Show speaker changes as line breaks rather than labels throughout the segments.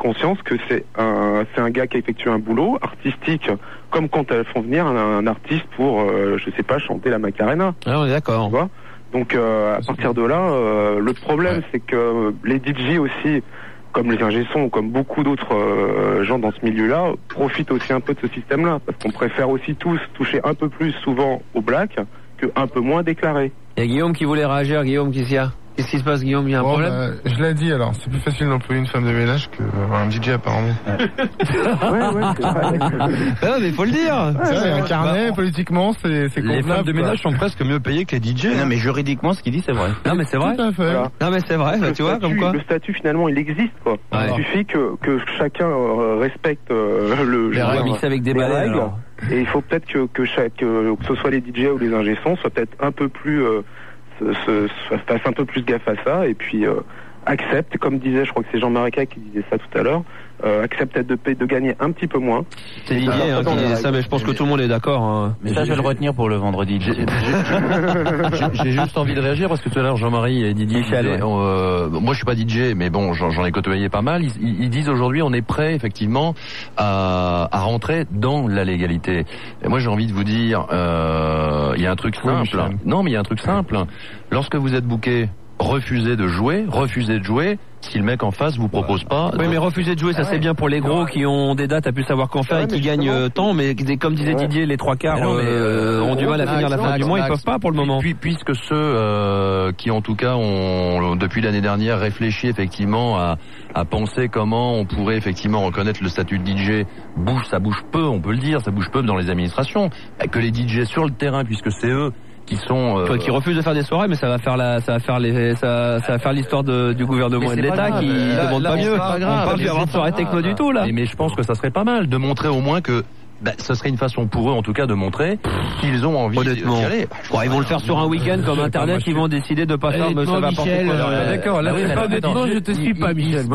conscience que c'est un gars qui a effectué un boulot artistique, comme quand elles font venir un artiste pour, je sais pas, chanter la Macarena.
Ah, on est d'accord.
Tu vois. Donc à partir de là, le problème c'est que les DJ aussi, comme les ingé sons, comme beaucoup d'autres gens dans ce milieu-là, profitent aussi un peu de ce système-là, parce qu'on préfère aussi tous toucher un peu plus souvent au black que un peu moins déclaré.
Il y a Guillaume qui voulait réagir. Guillaume, qu'est-ce qu'il y a ? Qu'est-ce qui se passe, Guillaume ? Il y a un problème ?
Je l'ai dit, alors, c'est plus facile d'employer une femme de ménage qu'un DJ, apparemment.
Ouais, c'est vrai.
Ah, mais faut le dire.
C'est vrai, un carnet, politiquement, c'est
Les femmes de ménage sont presque mieux payées que les DJ.
Non, mais juridiquement, ce qu'il dit, c'est vrai.
Non, mais c'est vrai.
Tout à fait.
Voilà.
Non, mais c'est vrai, bah, tu vois, comme quoi.
Le statut, finalement, il existe, quoi.
Ouais.
Il suffit que chacun respecte
Les règles mixées avec des
les
balais,
règles.
alors.
Et il faut peut-être que ce soit les DJ ou les ingé sons soient peut-être un peu plus fassent un peu plus gaffe à ça, et puis accepte, comme disait, je crois que c'est Jean Maréca qui disait ça tout à l'heure, accepte de gagner un petit peu moins.
C'est Didier qui disait ça, mais je pense que tout le monde est d'accord. Hein.
Mais ça, je vais le retenir pour le vendredi.
J'ai juste envie de réagir parce que tout à l'heure Jean-Marie et Didier disaient, moi je suis pas DJ, mais bon, j'en ai côtoyé pas mal. Ils disent aujourd'hui on est prêt effectivement à rentrer dans la légalité. Et moi j'ai envie de vous dire, il y a un truc simple. Non, mais il y a un truc simple. Lorsque vous êtes booké, refusez de jouer. Si le mec en face vous propose pas.
Oui, mais refuser de jouer, ça c'est bien pour les gros qui ont des dates à plus savoir qu'en faire et qui gagnent tant, mais comme disait Didier, les trois quarts ont du mal à finir la fin du mois, ils peuvent pas pour le moment.
Puisque ceux qui en tout cas ont depuis l'année dernière réfléchi effectivement à penser comment on pourrait effectivement reconnaître le statut de DJ, ça bouge peu, on peut le dire, ça bouge peu dans les administrations, que les DJ sur le terrain, puisque c'est eux qui sont
qui refusent de faire des soirées, mais ça va faire l'histoire du gouvernement et de l'État qui demande pas mieux. On parle plus d'avoir de soirée techno du tout là.
Mais je pense que ça serait pas mal de montrer au moins que ce serait une façon pour eux en tout cas de montrer qu'ils ont envie d'y aller.
Ils vont le faire sur un week-end comme Internet, ils vont décider de pas faire, mais ça va porter quoi.
D'accord, là c'est pas honnêtement, je te suis pas Michel.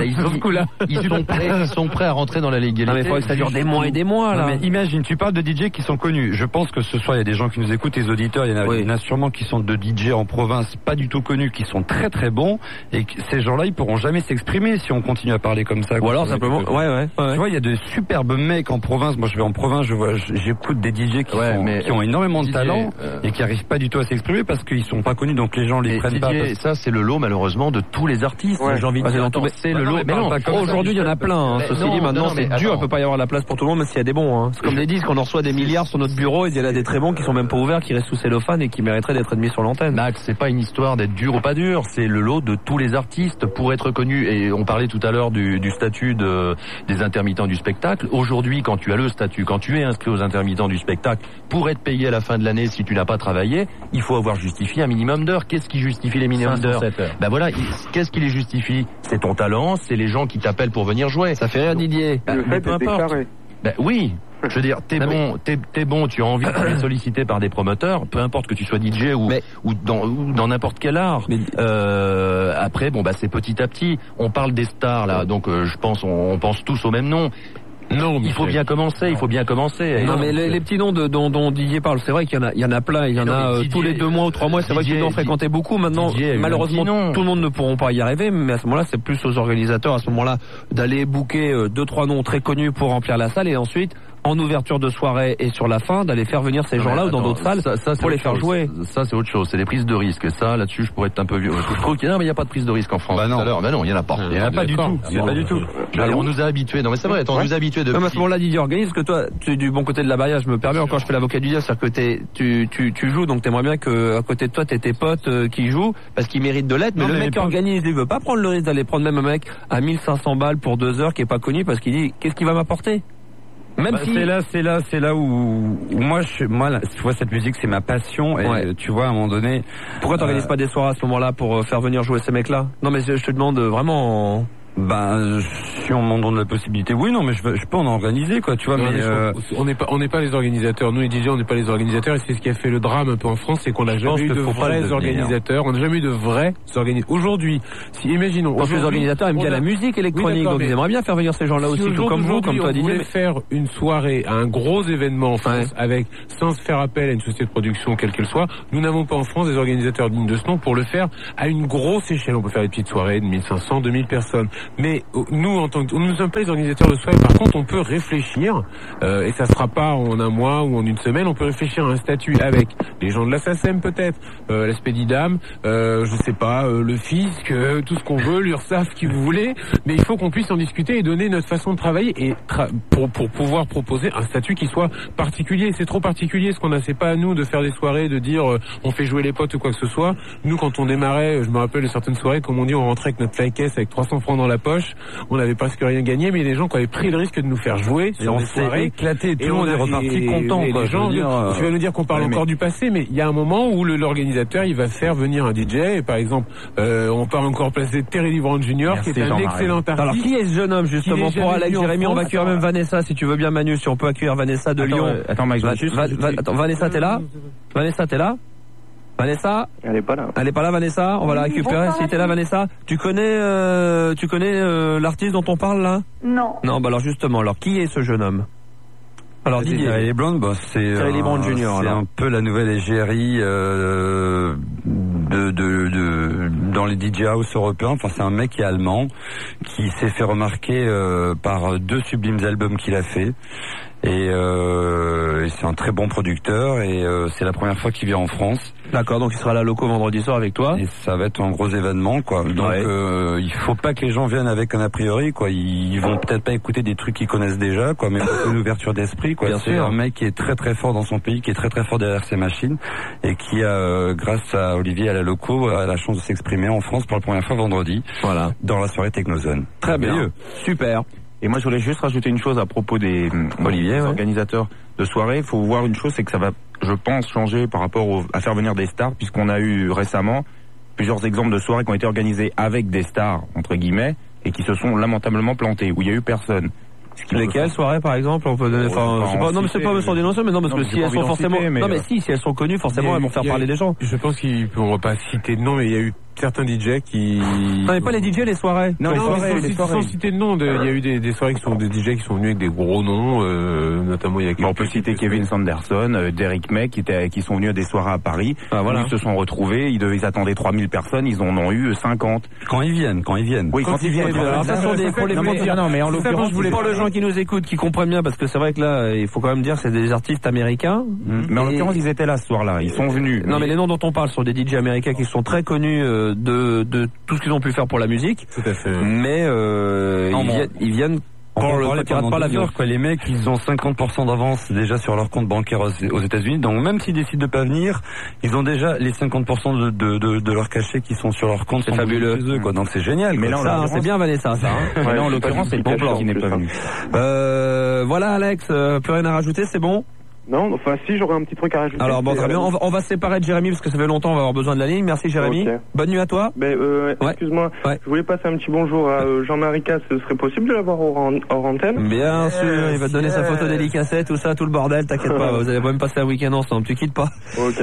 Ils sont prêts à rentrer dans la légalité.
Non mais il faudrait que ça dure des mois et des mois là.
Mais imagine, tu parles de DJ qui sont connus. Je pense que ce soir il y a des gens qui nous écoutent, les auditeurs, il y en a sûrement qui sont de DJ en province pas du tout connus, qui sont très très bons, et ces gens-là ils pourront jamais s'exprimer si on continue à parler comme ça.
Ou alors simplement
tu vois, il y a de superbes mecs en province. Moi je vais en province, j'écoute des DJ qui ont énormément de talent et qui arrivent pas du tout à s'exprimer parce qu'ils sont pas connus, donc les gens les prennent pas.
Ça c'est le lot malheureusement de tous les artistes. J'ai envie de dire, c'est le lot.
Mais non, aujourd'hui il y en a plein. Ceci dit, maintenant c'est dur, il peut pas y avoir la place pour tout le monde, même s'il y a des bons. C'est comme des disques, on en reçoit des milliards sur notre bureau, et il y en a des très bons qui sont même pas ouverts, qui restent sous cellophane et qui mériteraient d'être admis sur l'antenne.
Max, c'est pas une histoire d'être dur ou pas dur, c'est le lot de tous les artistes pour être connus. Et on parlait tout à l'heure du statut des intermittents du spectacle. Aujourd'hui, quand tu as le statut, quand tu es inscrit aux intermittents du spectacle, pour être payé à la fin de l'année si tu n'as pas travaillé, il faut avoir justifié un minimum d'heures. Qu'est-ce qui justifie les minimums d'heures ? Voilà, qu'est-ce qui les justifie ? C'est ton talent, c'est les gens qui t'appellent pour venir jouer.
Ça fait rire Didier.
Le fait
peu
de
importe.
déclarer.
Oui. Je veux dire, t'es bon, tu as envie d'être sollicité par des promoteurs, peu importe que tu sois DJ ou dans n'importe quel art. Après, c'est petit à petit. On parle des stars là, donc je pense, on pense tous au même nom. Non, il faut bien commencer.
Non, mais les petits noms dont Didier parle, c'est vrai qu'il y en a plein. Il y en a tous les 2 mois ou 3 mois. C'est vrai qu'ils en fréquentaient beaucoup. Maintenant, malheureusement, tout le monde ne pourront pas y arriver. Mais à ce moment-là, c'est plus aux organisateurs, à ce moment-là, d'aller booker 2-3 noms très connus pour remplir la salle, et ensuite, en ouverture de soirée et sur la fin, d'aller faire venir ces gens-là ou dans d'autres salles pour les faire jouer.
Ça, c'est autre chose. C'est des prises de risque. Et ça, là-dessus, je pourrais être un peu vieux. Je trouve qu'il y a, mais il n'y a pas de prise de risque en France.
Non,
il y en a pas.
Il y en a pas du tout. Pas du tout.
On nous a habitués. Non, mais c'est vrai. On nous a habitués de.
À ce moment-là, Didier, organise que toi, tu es du bon côté de la barrière. Je me permets encore, je fais l'avocat du diable, c'est-à-dire que tu joues, donc t'aimerais bien que à côté de toi, t'aies tes potes qui jouent parce qu'ils méritent de l'être. Mais le mec qui organise, il veut pas prendre le risque d'aller prendre même un mec à 1500 balles pour 2 heures qui est pas connu parce qu'il dit qu'est-ce qu'il va m'apporter.
C'est là où moi, tu vois, cette musique, c'est ma passion, et tu vois, à un moment donné.
Pourquoi t'organises pas des soirées à ce moment-là pour faire venir jouer ces mecs-là? Non, mais je te demande vraiment.
Si on m'en donne la possibilité, oui, non, mais je peux en organiser, quoi, tu vois, mais
on n'est pas les organisateurs. Nous, les DJ, on n'est pas les organisateurs, et c'est ce qui a fait le drame un peu en France, c'est qu'on n'a jamais eu de vrais organisateurs. On n'a jamais eu de vrais organisateurs. Aujourd'hui, imaginons.
Les organisateurs aiment bien la musique électronique, donc ils aimeraient bien faire venir ces gens-là aussi, tout comme vous, comme toi, Didier.
On voulait faire une soirée à un gros événement en France, sans se faire appel à une société de production, quelle qu'elle soit. Nous n'avons pas en France des organisateurs dignes de ce nom pour le faire à une grosse échelle. On peut faire des petites soirées de 1500, 2000 personnes. Mais nous, nous ne sommes pas les organisateurs de soirée. Par contre, on peut réfléchir, et ça sera pas en un mois ou en une semaine. On peut réfléchir à un statut avec les gens de la SACEM peut-être, la Spédidam, je sais pas, le fisc, tout ce qu'on veut, l'URSSAF, qui vous voulez. Mais il faut qu'on puisse en discuter et donner notre façon de travailler et pour pouvoir proposer un statut qui soit particulier. C'est trop particulier ce qu'on a. C'est pas à nous de faire des soirées, de dire on fait jouer les potes ou quoi que ce soit. Nous, quand on démarrait, je me rappelle de certaines soirées, comme on dit, on rentrait avec notre fly-caisse avec 300 francs dans la poche. On avait presque rien gagné, mais il y a des gens qui avaient pris le risque de nous faire jouer sur des soirées.
Éclaté, tout le monde est reparti content.
Et les gens, tu vas nous dire qu'on parle encore du passé, mais il y a un moment où l'organisateur, il va faire venir un DJ, et par exemple, on part encore placer Terry Lee Brown Jr., qui est un excellent artiste.
Alors, qui est ce jeune homme, justement, pour Alex Jérémy? On va accueillir même Vanessa, si tu veux bien, Manu, si on peut accueillir Vanessa de Lyon.
Attends, Mike,
attends, Vanessa, t'es là? Vanessa, t'es là? Vanessa?
Elle est pas là.
Elle est pas là, Vanessa? On va la récupérer. Si t'es là, Vanessa, tu connais l'artiste dont on parle, là?
Non.
Non, bah alors justement, alors, qui est ce jeune homme? Alors, Didier.
Terry Lee Brown, c'est
Terry Lee Brown Jr.
C'est un peu la nouvelle égérie dans les DJ House européens. Enfin, c'est un mec qui est allemand, qui s'est fait remarquer par 2 sublimes albums qu'il a fait. Et c'est un très bon producteur et c'est la première fois qu'il vient en France.
D'accord, donc il sera là loco vendredi soir avec toi.
Et ça va être un gros événement, quoi. Donc il faut pas que les gens viennent avec un a priori, quoi. Ils vont peut-être pas écouter des trucs qu'ils connaissent déjà, quoi, mais une ouverture d'esprit, quoi.
Bien
c'est
sûr.
un mec qui est très très fort dans son pays, qui est très très fort derrière ses machines et qui a, grâce à Olivier à la loco, a la chance de s'exprimer en France pour la première fois vendredi.
Voilà.
Dans la soirée Technozone.
Très bien. Super.
Et moi, je voulais juste rajouter une chose à propos des organisateurs de soirée. Il faut voir une chose, c'est que ça va, je pense, changer par rapport à faire venir des stars, puisqu'on a eu récemment plusieurs exemples de soirées qui ont été organisées avec des stars, entre guillemets, et qui se sont lamentablement plantées, où il y a eu personne.
Lesquelles soirées, par exemple, on peut donner, non, mais c'est pas sur des noms, mais non, parce que si elles sont forcément, non, mais si elles sont connues, forcément, elles vont faire parler des gens.
Je pense qu'ils ne pourront pas citer de nom, mais il y a eu certains DJ qui...
Non, mais pas les DJ, les soirées.
Non, les soirées. Sans citer de nom, il y a eu des soirées qui sont des DJ qui sont venus avec des gros noms, notamment il y a...
On peut citer Kevin Sanderson, Derrick May, qui sont venus à des soirées à Paris.
Ah, voilà.
Ils se sont retrouvés, ils attendaient 3000 personnes, ils en ont eu 50.
Quand ils viennent.
Oui, quand ils viennent.
Alors ça, pour les
non, mais en l'occurrence,
pour les gens qui nous écoutent, qui comprennent bien, parce que c'est vrai que là, il faut quand même dire, c'est des artistes américains.
Mais en l'occurrence, ils étaient là ce soir-là, ils sont venus.
Non, mais les noms dont on parle sont des DJ américains qui sont très connus de tout ce qu'ils ont pu faire pour la musique.
Tout à fait.
Mais ils viennent pour le
pas l'avion, quoi. Les mecs, ils ont 50% d'avance déjà sur leur compte bancaire aux États-Unis. Donc même s'ils décident de pas venir, ils ont déjà les 50% de leur cachet qui sont sur leur compte.
C'est fabuleux,
eux, quoi. Donc c'est génial.
Mais là, ça, c'est bien Vanessa, ça.
Mais là, en l'occurrence, c'est le bon plan qui n'est pas venu.
Voilà, Alex, plus rien à rajouter, c'est bon?
Non, enfin si, j'aurais un petit truc à rajouter.
Alors bon, très bien, on va se séparer de Jérémy parce que ça fait longtemps, on va avoir besoin de la ligne. Merci Jérémy. Okay. Bonne nuit à toi.
Excuse-moi, je voulais passer un petit bonjour à Jean-Marie Casse. Ce serait possible de l'avoir hors antenne?
Bien sûr, il va te donner sa photo dédicacée, tout ça, tout le bordel, t'inquiète pas, vous allez même passer un week-end ensemble, tu quittes pas.
Ok.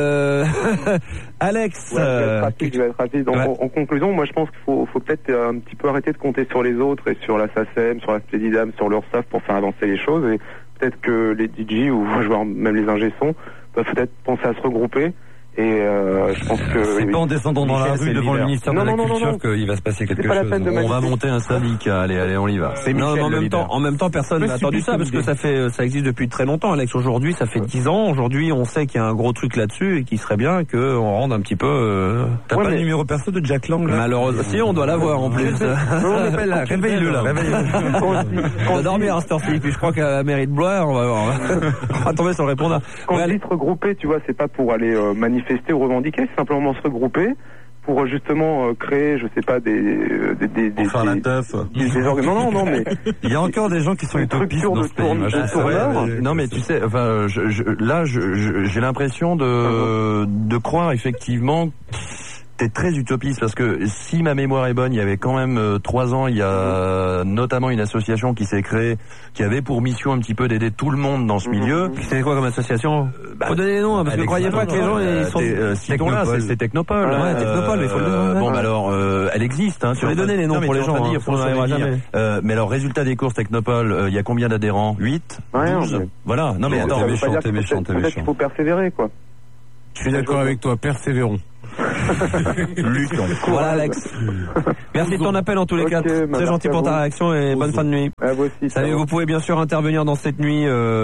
Alex...
je vais être rapide. En conclusion, moi je pense qu'il faut peut-être un petit peu arrêter de compter sur les autres et sur la SACEM, sur la Spédidam, sur l'URSSAF pour faire avancer les choses. Et peut-être que les DJ ou même les ingé-sons peuvent peut-être penser à se regrouper et je pense que...
C'est pas en descendant dans la rue devant le ministère de la Culture qu'il va se passer quelque chose.
On va monter un syndicat, allez, on y va.
En même temps, personne n'a attendu ça parce que ça existe depuis très longtemps, Alex. Aujourd'hui, ça fait 10 ans. Aujourd'hui, on sait qu'il y a un gros truc là-dessus et qu'il serait bien qu'on rende un petit peu...
T'as pas le numéro perso de Jack Lang là?
Malheureusement, si, on doit l'avoir en plus.
On appelle là, réveille-le là, réveille-le.
On va dormir à cette heure-ci, puis je crois qu'à la mairie de Blois, on va tomber sur le répondeur.
Quand on dit se regrouper, tu vois, c'est pas pour aller manifester ou revendiquer, c'est simplement se regrouper pour justement créer, je sais pas,
pour faire la teuf.
Non, mais
il y a encore des gens qui sont utopistes dans ce pays.
Non, mais tu sais, enfin, j'ai l'impression de croire effectivement. T'es très utopiste parce que si ma mémoire est bonne, il y avait quand même 3 ans, il y a notamment une association qui s'est créée, qui avait pour mission un petit peu d'aider tout le monde dans ce milieu.
C'était quoi comme association? Faut donner les noms, parce que croyez pas que les gens ils sont...
Citons-là, c'est Technopole.
Ouais, Technopole, mais faut le donner.
Bon, bah alors, elle existe. Hein,
tu vas donner les noms pour les gens,
mais alors, résultat des courses Technopole, il y a combien d'adhérents? 8? 12? Voilà. Non, mais attends,
t'es méchant. Peut-être qu'il faut persévérer, quoi.
Je suis d'accord avec toi, persévérons.
Luttons.
Voilà, Alex. Merci de ton appel en tous les cas. Très gentil pour ta réaction et bonne fin de nuit.
Vous aussi.
Salut, vous pouvez bien sûr intervenir dans cette nuit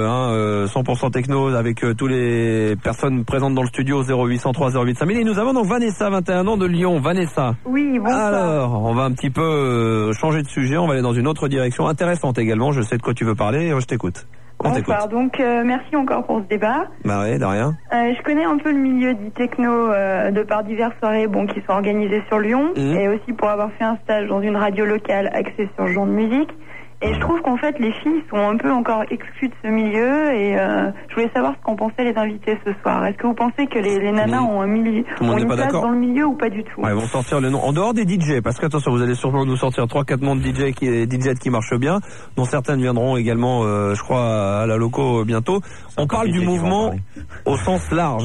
100% techno avec tous les personnes présentes dans le studio 0803 08 5000. Et nous avons donc Vanessa, 21 ans de Lyon. Vanessa.
Oui, bonsoir.
Alors, on va un petit peu changer de sujet. On va aller dans une autre direction intéressante également. Je sais de quoi tu veux parler. Je t'écoute.
Bonsoir, donc merci encore pour ce débat.
Bah oui, de rien.
Je connais un peu le milieu du techno de par diverses soirées qui sont organisées sur Lyon et aussi pour avoir fait un stage dans une radio locale axée sur le genre de musique. Et je trouve qu'en fait les filles sont un peu encore exclues de ce milieu et je voulais savoir ce qu'en pensaient les invités ce soir. Est-ce que vous pensez que les nanas ont une place dans le milieu ou pas du tout?
Ils vont sortir le nom en dehors des DJ, parce qu'attention, vous allez sûrement nous sortir 3-4 noms de DJ qui marchent bien, dont certaines viendront également, je crois, à la loco bientôt. On parle du mouvement au sens large,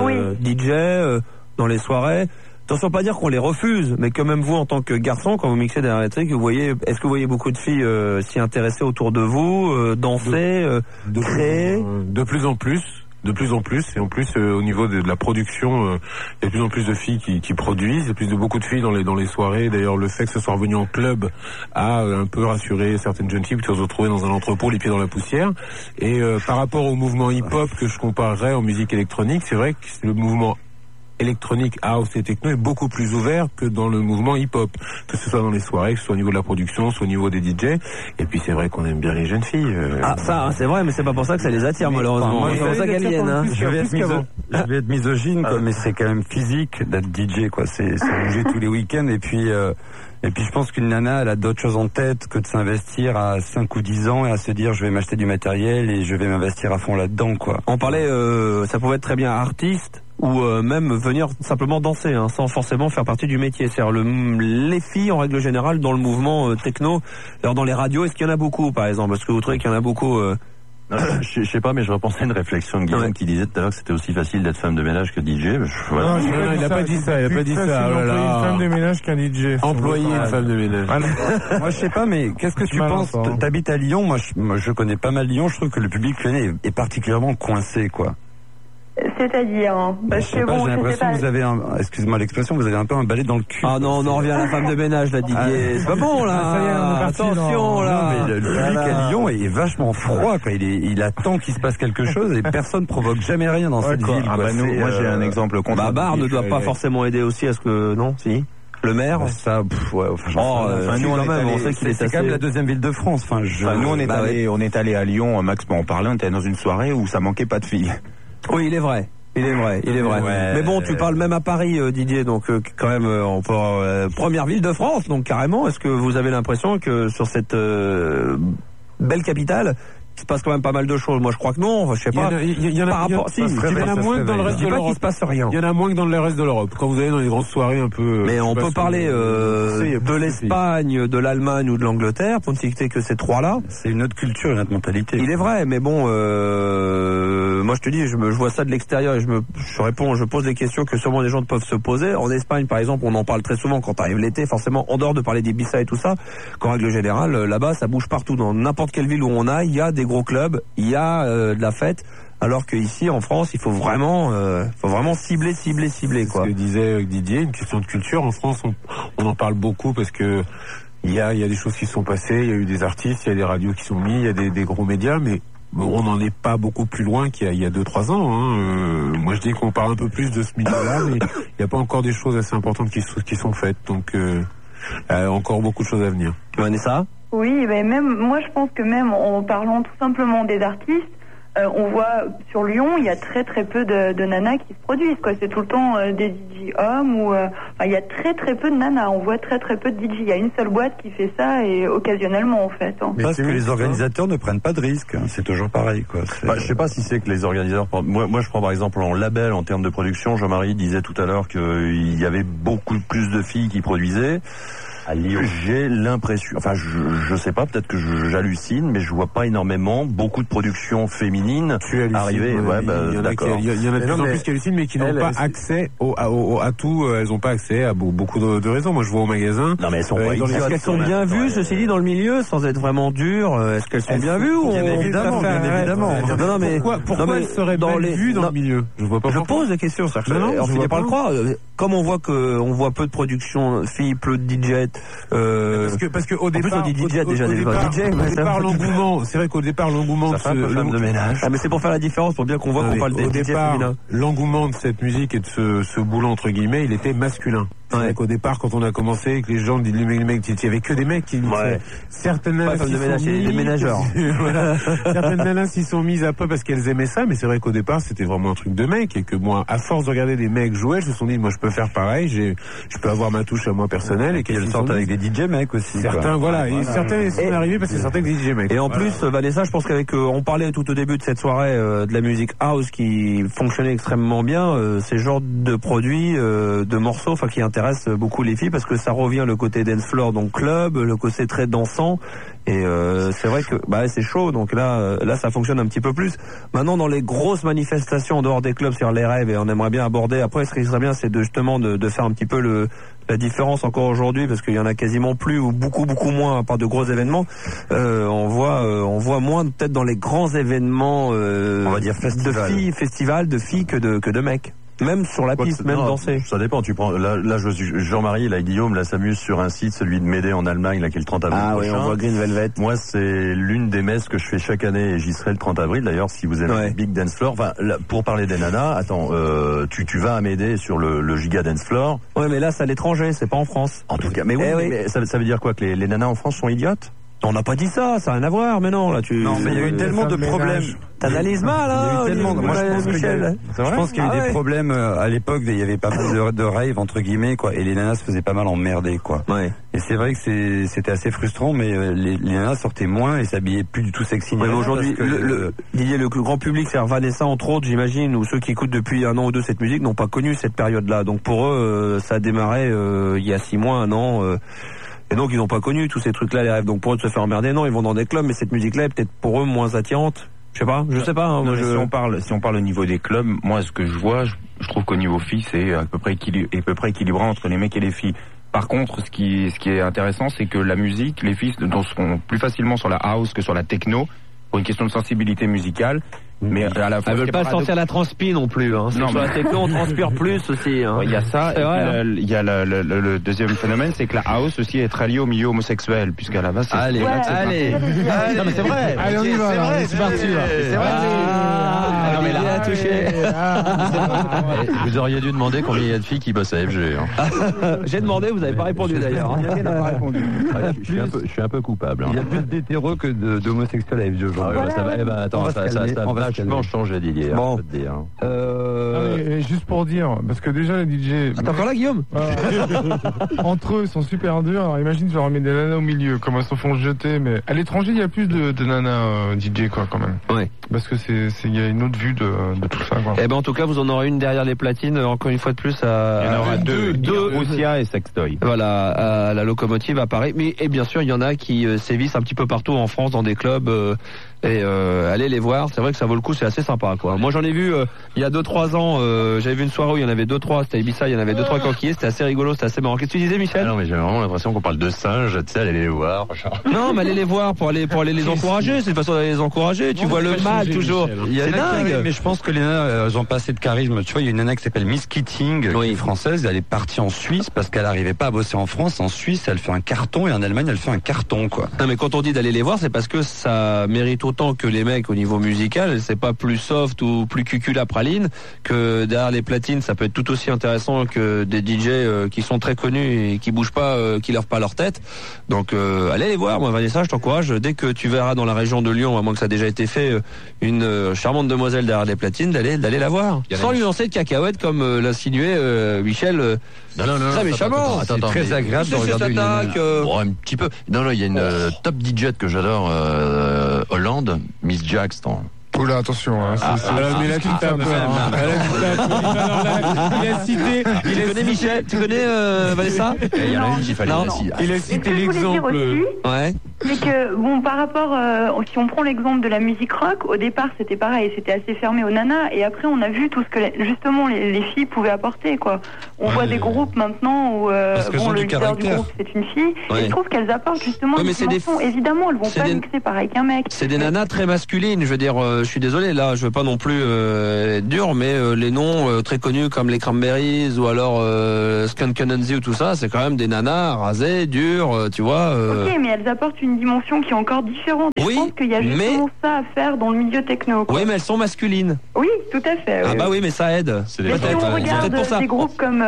DJ dans les soirées. Attention, pas dire qu'on les refuse, mais que même vous, en tant que garçon, quand vous mixez derrière les trucs, est-ce que vous voyez beaucoup de filles s'y intéresser autour de vous, danser, créer?
De plus en plus, et en plus au niveau de la production, il y a de plus en plus de filles qui produisent, il y a beaucoup de filles dans les soirées. D'ailleurs, le fait que ce soit revenu en club a un peu rassuré certaines jeunes filles qui se retrouvaient dans un entrepôt, les pieds dans la poussière. Et par rapport au mouvement hip-hop que je comparerais en musique électronique, c'est vrai que le mouvement électronique, house et techno est beaucoup plus ouvert que dans le mouvement hip-hop, que ce soit dans les soirées, que ce soit au niveau de la production, soit au niveau des DJ. Et puis c'est vrai qu'on aime bien les jeunes filles.
C'est vrai, mais c'est pas pour ça que ça les attire malheureusement. C'est pour ça qu'elles viennent.
Je vais être misogyne, mais c'est quand même physique d'être DJ, quoi. C'est bouger tous les week-ends et puis je pense qu'une nana, elle a d'autres choses en tête que de s'investir à 5 ou 10 ans et à se dire je vais m'acheter du matériel et je vais m'investir à fond là-dedans, quoi.
On parlait, ça pouvait être très bien artiste ou même venir simplement danser, sans forcément faire partie du métier. C'est-à-dire les filles, en règle générale, dans le mouvement techno, alors dans les radios, est-ce qu'il y en a beaucoup, par exemple? Est-ce que vous trouvez qu'il y en a beaucoup
je sais pas, mais je repensais à une réflexion de Guillaume qui disait tout à l'heure que c'était aussi facile d'être femme de ménage que DJ.
Non, il a pas dit ça.
Une
femme de ménage qu'un DJ.
Employé une femme de ménage.
Moi, je sais pas, mais qu'est-ce que tu penses? T'habites à Lyon, moi, je connais pas mal Lyon. Je trouve que le public lyonnais est particulièrement coincé, quoi.
C'est-à-dire,
parce que bon, j'ai l'impression que vous avez excuse-moi l'expression, vous avez un peu un balai dans le cul.
Ah non, on en revient à la femme de ménage, là, Didier. C'est pas bon, là. Attention, là.
Non, mais le public à Lyon est vachement froid, quoi. Il attend qu'il se passe quelque chose et personne provoque jamais rien dans cette ville, quoi.
Moi, j'ai un exemple contre.
Bar ne doit pas forcément aider aussi à ce que, non, si? Le maire,
ça,
nous, on sait qu'il
c'est quand même la deuxième ville de France.
Nous, on est allé à Lyon, Max peut en parler, on était dans une soirée où ça manquait pas de filles.
Oui, il est vrai. Ouais. Mais bon, tu parles même à Paris, Didier, donc quand même, on peut première ville de France, donc carrément. Est-ce que vous avez l'impression que sur cette belle capitale, il se passe quand même pas mal de choses? Moi, je crois que non. Je sais pas.
Il y en a moins que dans le reste de l'Europe.
Il se passe rien.
Il y en a moins que dans le reste de l'Europe. Quand vous allez dans les grandes soirées un peu.
Mais on peut parler de l'Espagne, de l'Allemagne ou de l'Angleterre, pour ne citer que ces trois-là.
C'est une autre culture, une autre mentalité.
Il est vrai, mais bon, moi je te dis, je vois ça de l'extérieur et je pose des questions que sûrement les gens peuvent se poser. En Espagne, par exemple, on en parle très souvent quand arrive l'été, forcément, en dehors de parler des Ibiza et tout ça, qu'en règle générale, là-bas, ça bouge partout. Dans n'importe quelle ville où on aille, il y a des gros clubs, il y a de la fête, alors qu'ici en France il faut vraiment cibler quoi.
Ce que disait Didier, une question de culture. En France on en parle beaucoup parce que il y a des choses qui sont passées, il y a eu des artistes, il y a des radios qui sont mis, il y a des gros médias, mais on n'en est pas beaucoup plus loin qu'il y a 2-3 ans. Moi je dis qu'on parle un peu plus de ce milieu-là, mais il n'y a pas encore des choses assez importantes qui sont faites, donc encore beaucoup de choses à venir.
Vanessa?
Oui, mais même moi je pense que même en parlant tout simplement des artistes, on voit sur Lyon, il y a très très peu de nanas qui se produisent, quoi. C'est tout le temps des DJ hommes ou il y a très très peu de nanas. On voit très très peu de DJ. Il y a une seule boîte qui fait ça et occasionnellement en fait.
Mais parce que les organisateurs ne prennent pas de risques. C'est toujours pareil, quoi.
Je sais pas si c'est que les organisateurs. Moi, je prends par exemple en label, en termes de production. Jean-Marie disait tout à l'heure qu'il y avait beaucoup plus de filles qui produisaient. À Lyon. J'ai l'impression, enfin je sais pas, peut-être que j'hallucine, mais je vois pas énormément beaucoup de productions féminines arriver.
Il y en a de plus en plus qui hallucinent, mais qui n'ont pas accès à tout. Elles n'ont pas accès à beaucoup de raisons. Moi je vois au magasin.
Non mais elles sont pas.
Est-ce qu'elles sont bien vues, ceci dit, dans le milieu, sans être vraiment dures? Est-ce qu'elles sont bien vues ou
bien évidemment.
Non mais pourquoi elles seraient bien vues dans le milieu?
Je pose des questions. On finit par le croire. comme on voit peu de production filles, peu de DJ.
Parce que au départ, l'engouement, c'est vrai qu'au départ l'engouement
de ménage. Ah mais c'est pour faire la différence, pour bien qu'on voit qu'on parle des DJ féminins.
L'engouement de cette musique et de ce boulot entre guillemets, il était masculin. C'est vrai qu'au départ, quand on a commencé, avec les gens disent les mecs, il y avait que des mecs qui certaines nanas s'y sont mises,
des ménageurs.
Voilà. Certaines nanas s'y sont mises un peu parce qu'elles aimaient ça, mais c'est vrai qu'au départ, c'était vraiment un truc de mec et que moi, à force de regarder des mecs jouer, je me suis dit, moi, je peux faire pareil, je peux avoir ma touche à moi personnelle et qu'elles
sortent avec des DJ mecs aussi.
Certains, voilà, et certains sont arrivés parce que certains des DJ mecs.
Et en plus, Vanessa, je pense qu'avec, on parlait tout au début de cette soirée de la musique house qui fonctionnait extrêmement bien, ces genres de produits, de morceaux, enfin qui intéressent beaucoup les filles parce que ça revient le côté dance floor, donc club, le côté très dansant. Et c'est vrai que c'est chaud, donc là ça fonctionne un petit peu plus. Maintenant dans les grosses manifestations en dehors des clubs sur les rêves, et on aimerait bien aborder après, ce qui serait bien c'est justement de faire un petit peu la différence encore aujourd'hui, parce qu'il y en a quasiment plus ou beaucoup moins à part de gros événements. On voit moins peut-être dans les grands événements on va dire festivals de filles que de mecs. Même sur la piste, même danser.
Ça dépend. Tu prends là Jean-Marie, là Guillaume, là s'amuse sur un site, celui de Médée en Allemagne, là qui est le 30 avril.
Ah oui, on voit Green Velvet.
Moi, c'est l'une des messes que je fais chaque année et j'y serai le 30 avril. D'ailleurs, si vous aimez Big Dance Floor, enfin, là, pour parler des nanas, attends, tu vas à Médée sur le Giga Dance Floor.
Ouais, mais là, c'est à l'étranger, c'est pas en France.
En tout cas, mais mais ça veut dire quoi, que les nanas en France sont idiotes?
On n'a pas dit ça a rien à voir, mais non, là
Non, mais il y a eu tellement de problèmes.
T'analyses mal, hein, Michel.
Je pense qu'il y a eu des problèmes à l'époque, il y avait pas mal de rave, entre guillemets, quoi, et les nanas se faisaient pas mal emmerder, quoi.
Ouais.
Et c'est vrai que c'était assez frustrant, mais les nanas sortaient moins et s'habillaient plus du tout sexy.
Ouais, mais aujourd'hui, le grand public, c'est Vanessa, entre autres, j'imagine, ou ceux qui écoutent depuis un an ou deux cette musique, n'ont pas connu cette période-là. Donc pour eux, ça a démarré il y a 6 mois, 1 an, et donc ils n'ont pas connu tous ces trucs-là, les rêves. Donc pour eux de se faire emmerder, non, ils vont dans des clubs, mais cette musique-là est peut-être pour eux moins attirante. Je sais pas. Hein,
non, si on parle au niveau des clubs, moi ce que je vois, je trouve qu'au niveau filles, c'est à peu près équilibré entre les mecs et les filles. Par contre, ce qui est intéressant, c'est que la musique, les filles seront plus facilement sur la house que sur la techno, pour une question de sensibilité musicale. Mais à la fois,
elles veulent pas sortir la transpi non plus. Hein. Non, sur la techno, on transpire plus aussi. Hein.
Il y a ça. Il y a le deuxième phénomène, c'est que la house aussi est très liée au milieu homosexuel, puisqu'à la base, c'est...
Allez. Non, mais c'est vrai.
Allez, on y va. C'est parti.
C'est vrai. Non, mais là, il a touché.
Vous auriez dû demander combien il y a de filles qui bossent à FG. Hein.
J'ai demandé, vous n'avez pas répondu d'ailleurs.
Il n'a pas répondu. Je suis un peu coupable.
Il y a plus d'hétéros que d'homosexuels à FG aujourd'hui.
Attends, ça va vachement changé, Didier.
Bon.
Juste pour dire, parce que déjà les DJ...
T'es encore là, Guillaume?
Entre eux, ils sont super durs. Alors imagine, tu leur remets des nanas au milieu, comment elles se font jeter. Mais à l'étranger, il y a plus de nanas DJ, quoi, quand même.
Ouais.
Parce que il y a une autre vue de tout ça, quoi.
Eh ben, en tout cas, vous en aurez une derrière les platines, encore une fois de plus. Il y
en aura deux. Roussia et Sextoy.
Voilà, à la locomotive à Paris. Mais, et bien sûr, il y en a qui sévissent un petit peu partout en France, dans des clubs, et allez les voir, c'est vrai que ça vaut le coup, c'est assez sympa, quoi. Moi j'en ai vu il y a 2-3 ans, j'avais vu une soirée où il y en avait 2-3, c'était Ibiza, il y en avait 2-3 coquillers, c'était assez rigolo, c'était assez marrant. Qu'est-ce que tu disais, Michel?
Non, mais j'ai vraiment l'impression qu'on parle de singes, tu sais, allez les voir.
Non, mais allez les voir pour aller les encourager, c'est une façon d'aller les encourager, tu vois le mal toujours. C'est dingue.
Mais je pense que les nanas, elles ont pas assez de charisme. Tu vois, il y a une nana qui s'appelle Miss Keating, qui est française, elle est partie en Suisse parce qu'elle arrivait pas à bosser en France. En Suisse, elle fait un carton et en Allemagne, elle fait un carton, quoi.
Non, mais quand on dit d'aller les voir, c'est parce que ça mérite autant que les mecs au niveau musical, c'est pas plus soft ou plus cucul à praline que derrière les platines, ça peut être tout aussi intéressant que des DJ qui sont très connus et qui bougent pas, qui lèvent pas leur tête. Donc allez les voir, moi Vanessa, je t'encourage, dès que tu verras dans la région de Lyon, à moins que ça a déjà été fait, une charmante demoiselle derrière les platines, d'aller la voir. Sans lui lancer de cacahuètes comme l'insinuait Michel.
Non,
très méchamment.
C'est très agréable de regarder une
un petit peu. Non, il y a une top DJ que j'adore, Hollande, Miss Jackson.
Oula, attention, hein.
Mais là, tu tapes. Il a cité.
Tu connais Michel? Tu connais Vanessa?
Il y en a une qu'il fallait.
Il a cité l'exemple.
Ouais.
C'est que, bon, par rapport, si on prend l'exemple de la musique rock, au départ c'était pareil, c'était assez fermé aux nanas, et après on a vu tout ce que justement les filles pouvaient apporter, quoi. On voit des groupes maintenant où bon, le leader du groupe c'est une fille, et je trouve qu'elles apportent justement une dimension. Évidemment, elles vont pas mixer pareil qu'un mec.
C'est des nanas très masculines, je veux dire, je suis désolé, là, je veux pas non plus être dur, mais les noms très connus comme les Cranberries ou alors Skunk Anansi ou tout ça, c'est quand même des nanas rasées, dures, tu vois.
Ok, mais elles apportent une dimension qui est encore différente. Et je pense qu'il y a justement ça à faire dans le milieu techno, quoi.
Oui, mais elles sont masculines.
Oui, tout à fait.
Ah bah oui, mais ça aide.
C'est si on regarde pour ça. Des groupes comme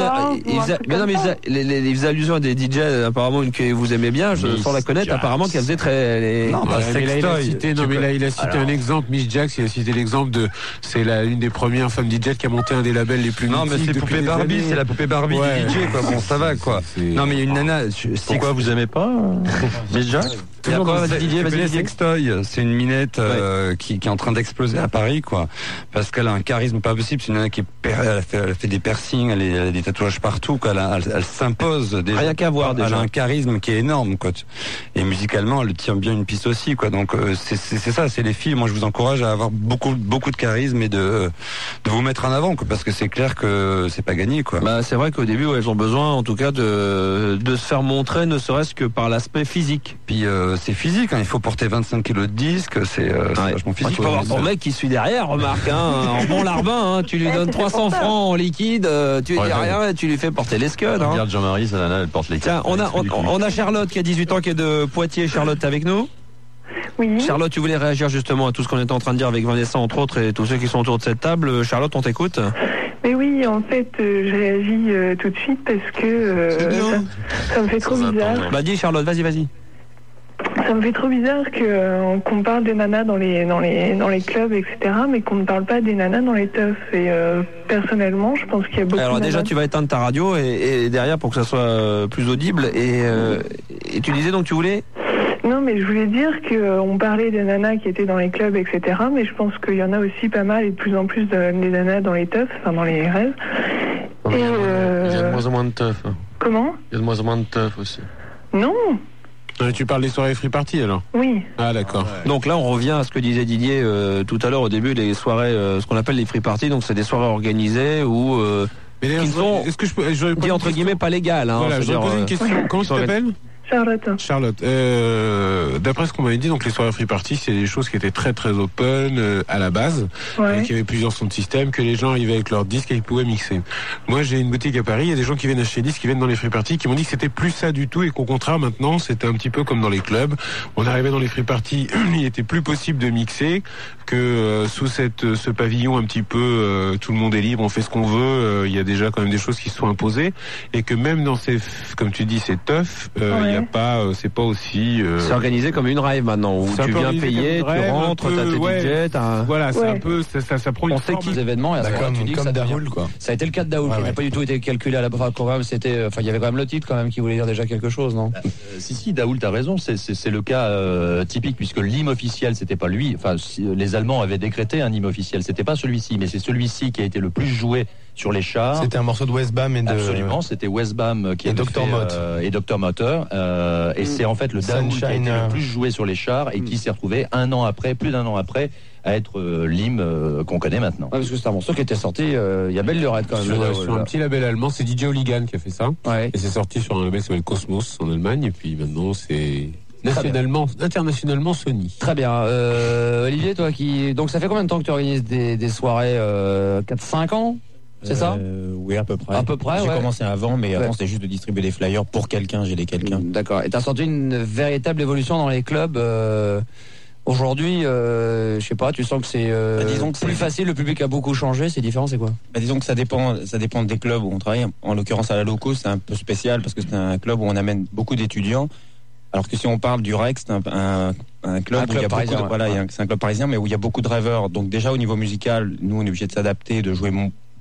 ils faisaient allusion à des DJ apparemment que vous aimez bien, sans la connaître, apparemment qu'elle faisait très...
Non, mais là il a cité un exemple, Miss Jax, il a cité l'exemple de... C'est une des premières femmes DJ qui a monté un des labels les plus mythiques.
Non, mais c'est Poupée Barbie, c'est la Poupée Barbie du DJ, quoi. Bon, ça va, quoi. Non, mais il y a une nana...
Pourquoi vous aimez pas Miss Jax?
Vas-y, Sextoy, c'est une minette qui est en train d'exploser à Paris, quoi, parce qu'elle a un charisme pas possible. C'est une nana qui elle fait des piercings, elle a des tatouages partout, quoi. Elle s'impose déjà.
Rien qu'à voir déjà.
Elle a un charisme qui est énorme, quoi. Et musicalement, elle tient bien une piste aussi, quoi. Donc c'est ça, c'est les filles. Moi, je vous encourage à avoir beaucoup de charisme et de vous mettre en avant, quoi, parce que c'est clair que c'est pas gagné, quoi.
Bah c'est vrai qu'au début, elles ont besoin, en tout cas, de se faire montrer, ne serait-ce que par l'aspect physique.
Puis c'est physique, hein. Il faut porter 25 kilos de disque, c'est vachement physique.
Tu peux avoir ton mec qui suit derrière, remarque, en bon larbin, hein. Tu lui donnes 300 francs en liquide, tu lui dis rien et tu lui fais porter les scuds.
Regarde Jean-Marie, sa nana, elle porte les
Tiens, on a Charlotte qui a 18 ans, qui est de Poitiers. Charlotte, t'es avec nous?
Oui.
Charlotte, tu voulais réagir justement à tout ce qu'on était en train de dire avec Vanessa, entre autres, et tous ceux qui sont autour de cette table. Charlotte, on t'écoute.
Mais oui, en fait, je réagis tout de suite parce que ça me fait trop bizarre.
Bah dis Charlotte, vas-y.
Ça me fait trop bizarre qu'on parle des nanas dans les clubs, etc., mais qu'on ne parle pas des nanas dans les teufs. Et personnellement, je pense qu'il y a beaucoup
Alors
de
déjà,
nanas...
tu vas éteindre ta radio et derrière pour que ça soit plus audible. Et tu disais donc tu voulais...
Non, mais je voulais dire qu'on parlait des nanas qui étaient dans les clubs, etc., mais je pense qu'il y en a aussi pas mal et de plus en plus des nanas dans les teufs, enfin dans les rêves.
Il y a de moins en moins de teufs.
Comment ?
Il y a de moins en moins de teufs aussi.
Non.
Tu parles des soirées free party alors?
Oui.
Ah d'accord.
Donc là on revient à ce que disait Didier tout à l'heure au début, les soirées, ce qu'on appelle les free party, donc c'est des soirées organisées où qui sont,
est-ce que je
dit entre guillemets pas légales. Hein,
voilà, je vais poser une question. Comment tu t'appelles?
Charlotte.
D'après ce qu'on m'avait dit, donc les soirées free party, c'est des choses qui étaient très très open à la base, qu'il y avait plusieurs sons de système, que les gens arrivaient avec leurs disques et ils pouvaient mixer. Moi, j'ai une boutique à Paris, il y a des gens qui viennent acheter des disques, qui viennent dans les free party, qui m'ont dit que c'était plus ça du tout et qu'au contraire maintenant, c'était un petit peu comme dans les clubs. On arrivait dans les free party, il était plus possible de mixer, que sous ce pavillon un petit peu, tout le monde est libre, on fait ce qu'on veut. Il y a déjà quand même des choses qui se sont imposées et que même dans ces, comme tu dis, ces teufs, il y a pas, c'est pas aussi.
C'est organisé comme une rave maintenant où tu viens payer, tu rentres, t'as tes DJ,
voilà, c'est un peu, ça prend une forme.
Des événements, et à ce moment-là, tu dis que ça Daoul, quoi. Ça a été le cas de Daoul, qui n'a pas du tout été calculé à la base. Quand même, c'était, enfin, il y avait quand même le titre quand même qui voulait dire déjà quelque chose, non? Si, Daoul, t'as raison, c'est le cas typique puisque l'hymne officiel, c'était pas lui. Enfin, les Allemands avaient décrété un hymne officiel, c'était pas celui-ci, mais c'est celui-ci qui a été le plus joué sur les chars.
C'était un morceau de Westbam et de...
Absolument, c'était Westbam qui et Dr. Mott. Et Dr. Motter. Et c'est en fait le Daoul qui a été le plus joué sur les chars et qui s'est retrouvé plus d'un an après, à être l'hymne qu'on connaît maintenant.
Ouais, parce que c'est un morceau qui était sorti il y a belle lurette quand même.
Sur un petit label allemand, c'est DJ Hooligan qui a fait ça. Ouais. Et c'est sorti sur un label qui s'appelle Cosmos en Allemagne. Et puis maintenant, c'est... internationalement Sony.
Très bien. Olivier, toi donc ça fait combien de temps que tu organises des soirées 4-5 ans? C'est ça?
Oui, à peu près.
À peu près,
J'ai commencé avant, mais avant c'était juste de distribuer des flyers pour quelqu'un, j'ai des quelqu'un.
D'accord. Et t'as senti une véritable évolution dans les clubs aujourd'hui, je sais pas, tu sens que c'est disons que plus facile, le public a beaucoup changé, c'est différent, c'est quoi?
Disons que ça dépend des clubs où on travaille. En l'occurrence à la Loco, c'est un peu spécial parce que c'est un club où on amène beaucoup d'étudiants. Alors que si on parle du Rex, c'est un club où il y a parisien, beaucoup de, c'est un club parisien, mais où il y a beaucoup de rêveurs. Donc déjà au niveau musical, nous on est obligé de s'adapter, de jouer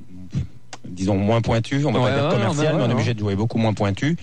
disons moins pointu, on va pas dire commercial, mais on est obligé de jouer beaucoup moins pointu.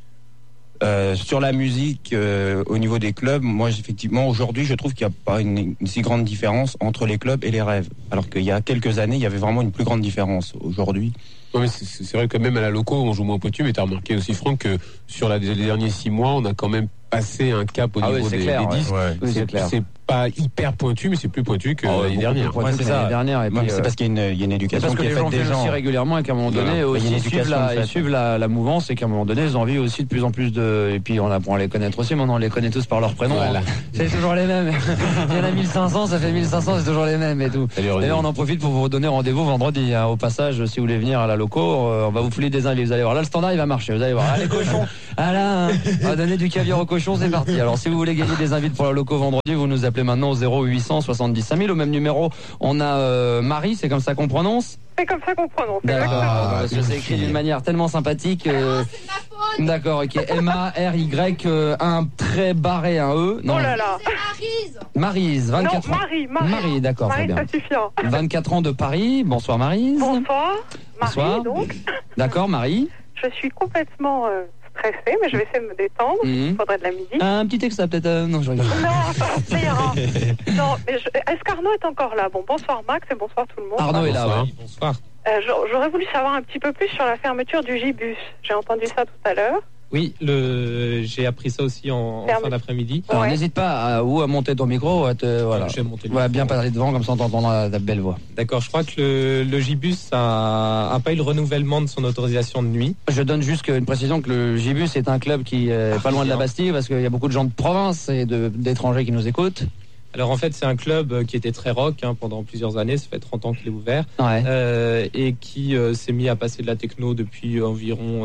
Sur la musique, au niveau des clubs, moi effectivement aujourd'hui je trouve qu'il n'y a pas une si grande différence entre les clubs et les rêves. Alors qu'il y a quelques années, il y avait vraiment une plus grande différence. Aujourd'hui,
Non, mais c'est vrai que même à la loco, on joue moins pointu, mais t'as remarqué aussi, Franck, que sur les derniers 6 mois, on a quand même passé un cap au niveau des disques.
Oui,
c'est pas hyper pointu, mais c'est plus pointu que l'année dernière.
C'est ça. L'année dernière. Et puis, c'est parce qu'il y a une éducation qui est faite des gens.
Aussi régulièrement et qu'à un moment donné, ils suivent la mouvance et qu'à un moment donné, ils ont envie aussi de plus en plus de. Et puis on apprend à les connaître aussi. Maintenant, on les connaît tous par leur prénom. Voilà. C'est toujours les mêmes. Il y en a 1500, ça fait 1500, c'est toujours les mêmes et tout. D'ailleurs, on en profite pour vous donner rendez-vous vendredi. Au passage, si vous voulez venir à la loco, on va vous filer des invités. Vous allez voir. Là, le standard, il va marcher. Vous allez voir. Ah, les cochons. Ah là, on va donner du caviar aux cochons, c'est parti. Alors, si vous voulez gagner des invités pour la loco vendredi, vous nous appelez maintenant au 0800 70 5000. Au même numéro, on a Marie, c'est comme ça qu'on prononce?
C'est comme ça qu'on prononce.
D'accord. Parce que c'est écrit d'une manière tellement sympathique.
C'est ma faute.
D'accord, ok. M-A-R-Y, un trait barré, un E.
Non. Oh là là.
C'est Maryse, 24
non,
ans.
Marie,
d'accord, très bien.
Ça suffit.
24 ans de Paris. Bonsoir Maryse.
Bonsoir.
Bonsoir.
Marie, donc.
D'accord, Marie.
Je suis complètement stressée, mais je vais essayer de me détendre. Il faudrait de la musique.
Un petit extrait peut-être. Non, je rigole.
Non, ça ira. Non, mais est-ce qu'Arnaud est encore là? Bon, bonsoir Max et bonsoir tout le monde.
Arnaud est là,
oui. Bonsoir.
J'aurais voulu savoir un petit peu plus sur la fermeture du Gibus. J'ai entendu ça tout à l'heure.
Oui, j'ai appris ça aussi en fin d'après-midi.
Alors n'hésite pas à monter ton micro, voilà. Ouais, bien parler devant, comme ça on t'entendra ta belle voix.
D'accord, je crois que le Gibus a pas eu le renouvellement de son autorisation de nuit.
Je donne juste une précision que le Gibus est un club qui est pas loin de la Bastille, parce qu'il y a beaucoup de gens de province et d'étrangers qui nous écoutent.
Alors en fait c'est un club qui était très rock pendant plusieurs années, ça fait 30 ans qu'il est ouvert, et qui s'est mis à passer de la techno depuis environ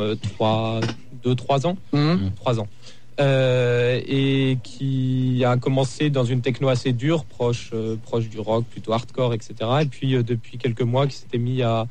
2-3 ans. 3 ans. Et qui a commencé dans une techno assez dure, proche du rock, plutôt hardcore, etc. Et puis depuis quelques mois qui s'était mis à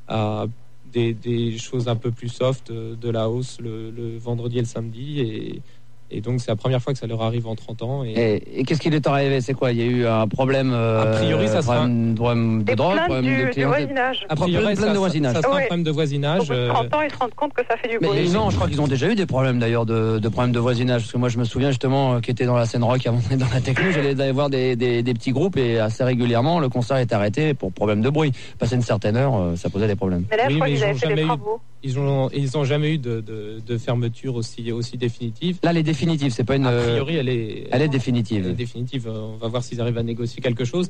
des choses un peu plus soft, de la house le vendredi et le samedi, et donc c'est la première fois que ça leur arrive en 30 ans.
Et qu'est-ce qui est arrivé? C'est quoi? Il y a eu un problème
a priori, ça sera
problème de drogue, problème
de voisinage.
A priori, ça sera un problème de voisinage.
Au bout de 30 ans, ils se rendent compte que ça fait du bruit.
Mais non, je crois qu'ils ont déjà eu des problèmes d'ailleurs de problèmes de voisinage. Parce que moi, je me souviens justement qui était dans la scène rock avant d'être dans la techno. J'allais aller voir des petits groupes et assez régulièrement, le concert est arrêté pour problème de bruit. Passé une certaine heure, ça posait des problèmes.
Mais là, je crois qu'ils avaient fait des travaux.
Ils ont jamais eu de fermeture aussi définitive.
Là, elle est définitive, c'est pas une.
A priori, elle est
définitive.
Elle est définitive. On va voir s'ils arrivent à négocier quelque chose.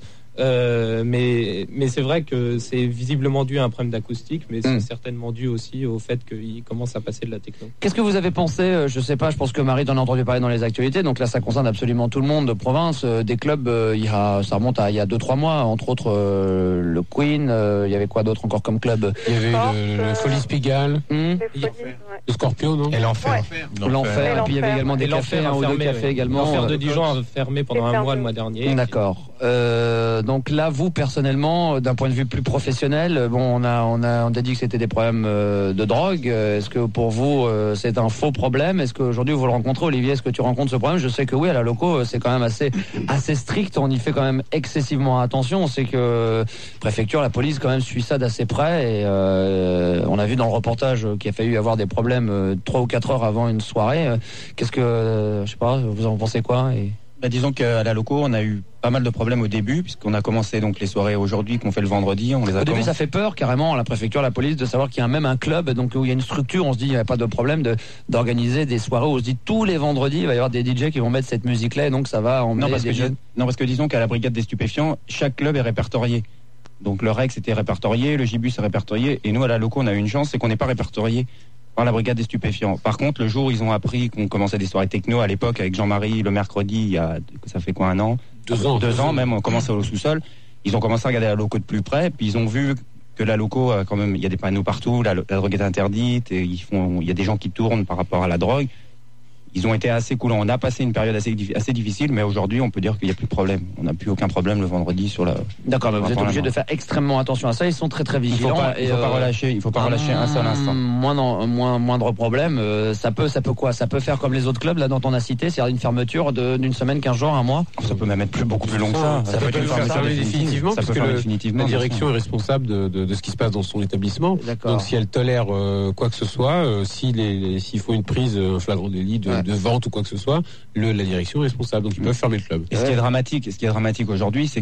Mais c'est vrai que c'est visiblement dû à un problème d'acoustique, mais c'est certainement dû aussi au fait qu'ils commencent à passer de la techno.
Qu'est-ce que vous avez pensé? Je sais pas. Je pense que Marie t'en a entendu parler dans les actualités. Donc là, ça concerne absolument tout le monde de province, des clubs. Ça remonte à il y a 2-3 mois, entre autres le Queen. Il y avait quoi d'autre encore comme club?
Il y avait le Folies Pigalle. Le Scorpion, non?
Et l'Enfer.
L'Enfer. Et puis il y avait également des cafés, un ou deux cafés également.
L'Enfer de Dijon a fermé pendant un mois le mois dernier.
D'accord. Donc là, vous personnellement, d'un point de vue plus professionnel, bon, on a dit que c'était des problèmes de drogue. Est-ce que pour vous, c'est un faux problème? Est-ce qu'aujourd'hui vous le rencontrez, Olivier? Est-ce que tu rencontres ce problème? Je sais que oui, à la loco, c'est quand même assez strict. On y fait quand même excessivement attention. On sait que préfecture, la police quand même suit ça d'assez près. Et on a vu dans le reportage qu'il a fallu y avoir des problèmes 3 ou 4 heures avant une soirée. Qu'est-ce que, je sais pas, vous en pensez quoi?
Disons qu'à la loco, on a eu pas mal de problèmes au début, puisqu'on a commencé donc les soirées aujourd'hui qu'on fait le vendredi. Au
début, ça fait peur carrément à la préfecture, à la police, de savoir qu'il y a même un club, donc où il y a une structure. On se dit il n'y a pas de problème d'organiser des soirées où on se dit tous les vendredis il va y avoir des DJ qui vont mettre cette musique-là, et donc ça va emmener des jeunes.
Non, parce que disons qu'à la brigade des stupéfiants, chaque club est répertorié. Donc le Rex était répertorié, le Gibus est répertorié, et nous à la loco, on a eu une chance, c'est qu'on n'est pas répertorié par la brigade des stupéfiants. Par contre, le jour où ils ont appris qu'on commençait des soirées techno à l'époque avec Jean-Marie le mercredi, ça fait quoi, 1 an? 2 ans même, on commençait au sous-sol. Ils ont commencé à regarder la loco de plus près, puis ils ont vu que la loco, quand même, il y a des panneaux partout, la drogue est interdite, et il y a des gens qui tournent par rapport à la drogue. Ils ont été assez cool. On a passé une période assez difficile, mais aujourd'hui, on peut dire qu'il n'y a plus de problème. On n'a plus aucun problème le vendredi sur la.
D'accord, mais vous êtes obligé de faire extrêmement attention à ça. Ils sont très très vigilants.
Il faut pas relâcher un seul instant.
Moindre problème. Ça peut quoi? Ça peut faire comme les autres clubs là dont on a cité, c'est-à-dire une fermeture d'une semaine, 15 jours, 1 mois.
Ça peut même être beaucoup plus long que ça.
Ça peut être fermé définitivement, parce que la direction est responsable de ce qui se passe dans son établissement. Donc si elle tolère quoi que ce soit, s'il faut une prise, un flagrant délit de vente ou quoi que ce soit, la direction est responsable, donc ils peuvent fermer le club.
Et ce qui est dramatique aujourd'hui, c'est que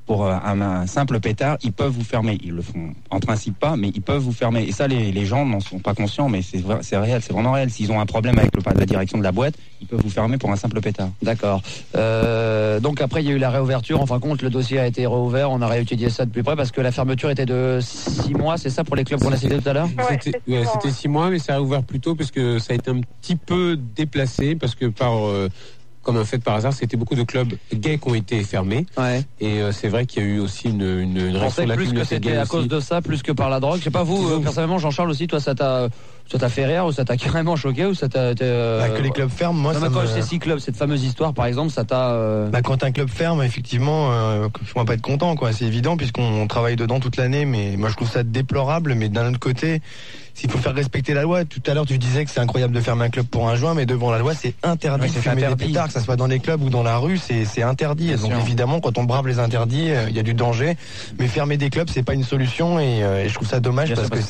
pour un simple pétard, ils peuvent vous fermer. Ils le font en principe pas, mais ils peuvent vous fermer. Et ça, les gens n'en sont pas conscients, mais c'est réel, c'est vraiment réel. S'ils ont un problème avec la direction de la boîte, ils peuvent vous fermer pour un simple pétard.
D'accord. Donc après, il y a eu la réouverture. En fin de compte, le dossier a été réouvert. On a réétudié ça de plus près parce que la fermeture était de 6 mois. C'est ça pour les clubs qu'on a cités tout à l'heure?
C'était 6 mois, mais ça a réouvert plus tôt parce que ça a été un petit peu déplacé parce que comme un fait par hasard, c'était beaucoup de clubs gays qui ont été fermés. Ouais. Et c'est vrai qu'il y a eu aussi une réaction de la communauté.
Plus que c'était à cause de ça, plus que par la drogue. Je sais pas vous, personnellement, Jean-Charles aussi, toi, ça t'a fait rire ou ça t'a carrément choqué ou ça t'a
que les clubs ferment, moi ça
quand c'est 6 clubs, cette fameuse histoire par exemple, ça t'a
quand un club ferme, effectivement, on va pas être content, quoi. C'est évident puisqu'on travaille dedans toute l'année, mais moi je trouve ça déplorable. Mais d'un autre côté, s'il faut faire respecter la loi, tout à l'heure tu disais que c'est incroyable de fermer un club pour un joint, mais devant la loi c'est interdit de fumer des pétards, que ça soit dans les clubs ou dans la rue, c'est interdit. Bien donc sûr. Évidemment, quand on brave les interdits, il y a du danger. Mais fermer des clubs, c'est pas une solution et je trouve ça dommage parce que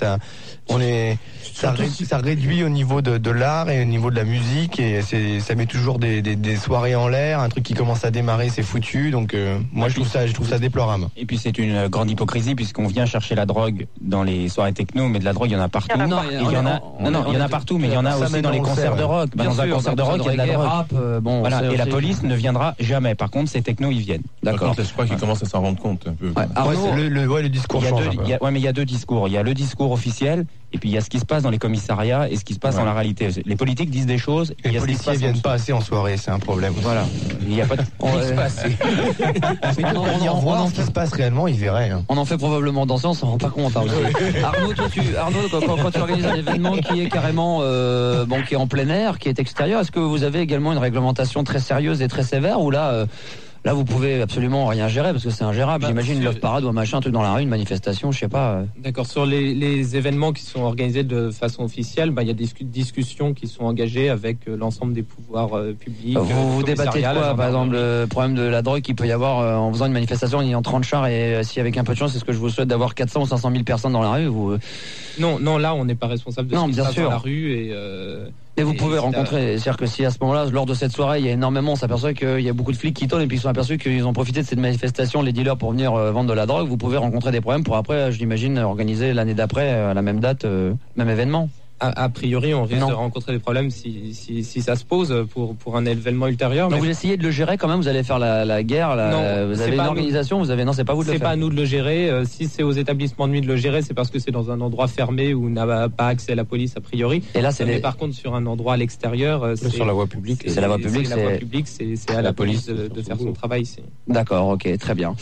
ça réduit au niveau de l'art et au niveau de la musique et ça met toujours des soirées en l'air, un truc qui commence à démarrer, c'est foutu. Donc moi je trouve ça déplorable.
Et puis c'est une grande hypocrisie puisqu'on vient chercher la drogue dans les soirées techno, mais de la drogue il y en a partout. Il y en a partout, mais il y en a aussi dans les concerts de rock. Dans un concert de rock, il y a de la drogue. Voilà, et la police ne viendra jamais. Par contre, ces technos, ils viennent.
D'accord. Je crois qu'ils commencent à s'en rendre compte un peu.
Le discours change.
Mais il y a deux discours. Il y a le discours officiel, et puis il y a ce qui se passe dans les commissariats et ce qui se passe dans la réalité. Les politiques disent des choses.
Et les policiers viennent pas assez en soirée, c'est un problème.
Voilà. Il n'y a pas de. Ce qui se passe.
On voir ce qui se passe réellement, ils verraient.
On en fait probablement danser, on s'en rend pas compte. Arnaud, quand tu organises un événement qui est carrément qui est en plein air, qui est extérieur, est-ce que vous avez également une réglementation très sérieuse et très sévère ou là vous pouvez absolument rien gérer parce que c'est ingérable. J'imagine Love Parade ou un machin, un truc dans la rue, une manifestation, je sais pas.
D'accord. Sur les événements qui sont organisés de façon officielle, il y a des discussions qui sont engagées avec l'ensemble des pouvoirs publics.
Vous débattez de quoi, par exemple, le problème de la drogue qu'il peut y avoir en faisant une manifestation, en ayant 30 chars et si avec un peu de chance, c'est ce que je vous souhaite d'avoir 400 ou 500 000 personnes dans la rue
Non, là on n'est pas responsable de ce qui se passe dans la rue
et vous pouvez rencontrer, c'est-à-dire que si à ce moment-là, lors de cette soirée, il y a énormément, on s'aperçoit qu'il y a beaucoup de flics qui tournent et puis ils sont aperçus qu'ils ont profité de cette manifestation, les dealers, pour venir vendre de la drogue, vous pouvez rencontrer des problèmes pour après, je l'imagine, organiser l'année d'après, à la même date, même événement.
A priori, on risque de rencontrer des problèmes si ça se pose pour un événement ultérieur.
Donc vous essayez de le gérer quand même, vous allez faire la guerre, vous avez une organisation, c'est pas vous de le faire.
C'est pas à nous de le gérer. Si c'est aux établissements de nuit de le gérer, c'est parce que c'est dans un endroit fermé où on n'a pas accès à la police a priori.
Et là,
mais par contre, sur un endroit à l'extérieur, c'est
sur la voie publique.
C'est la voie publique.
C'est à la police de faire son travail.
D'accord, ok, très bien.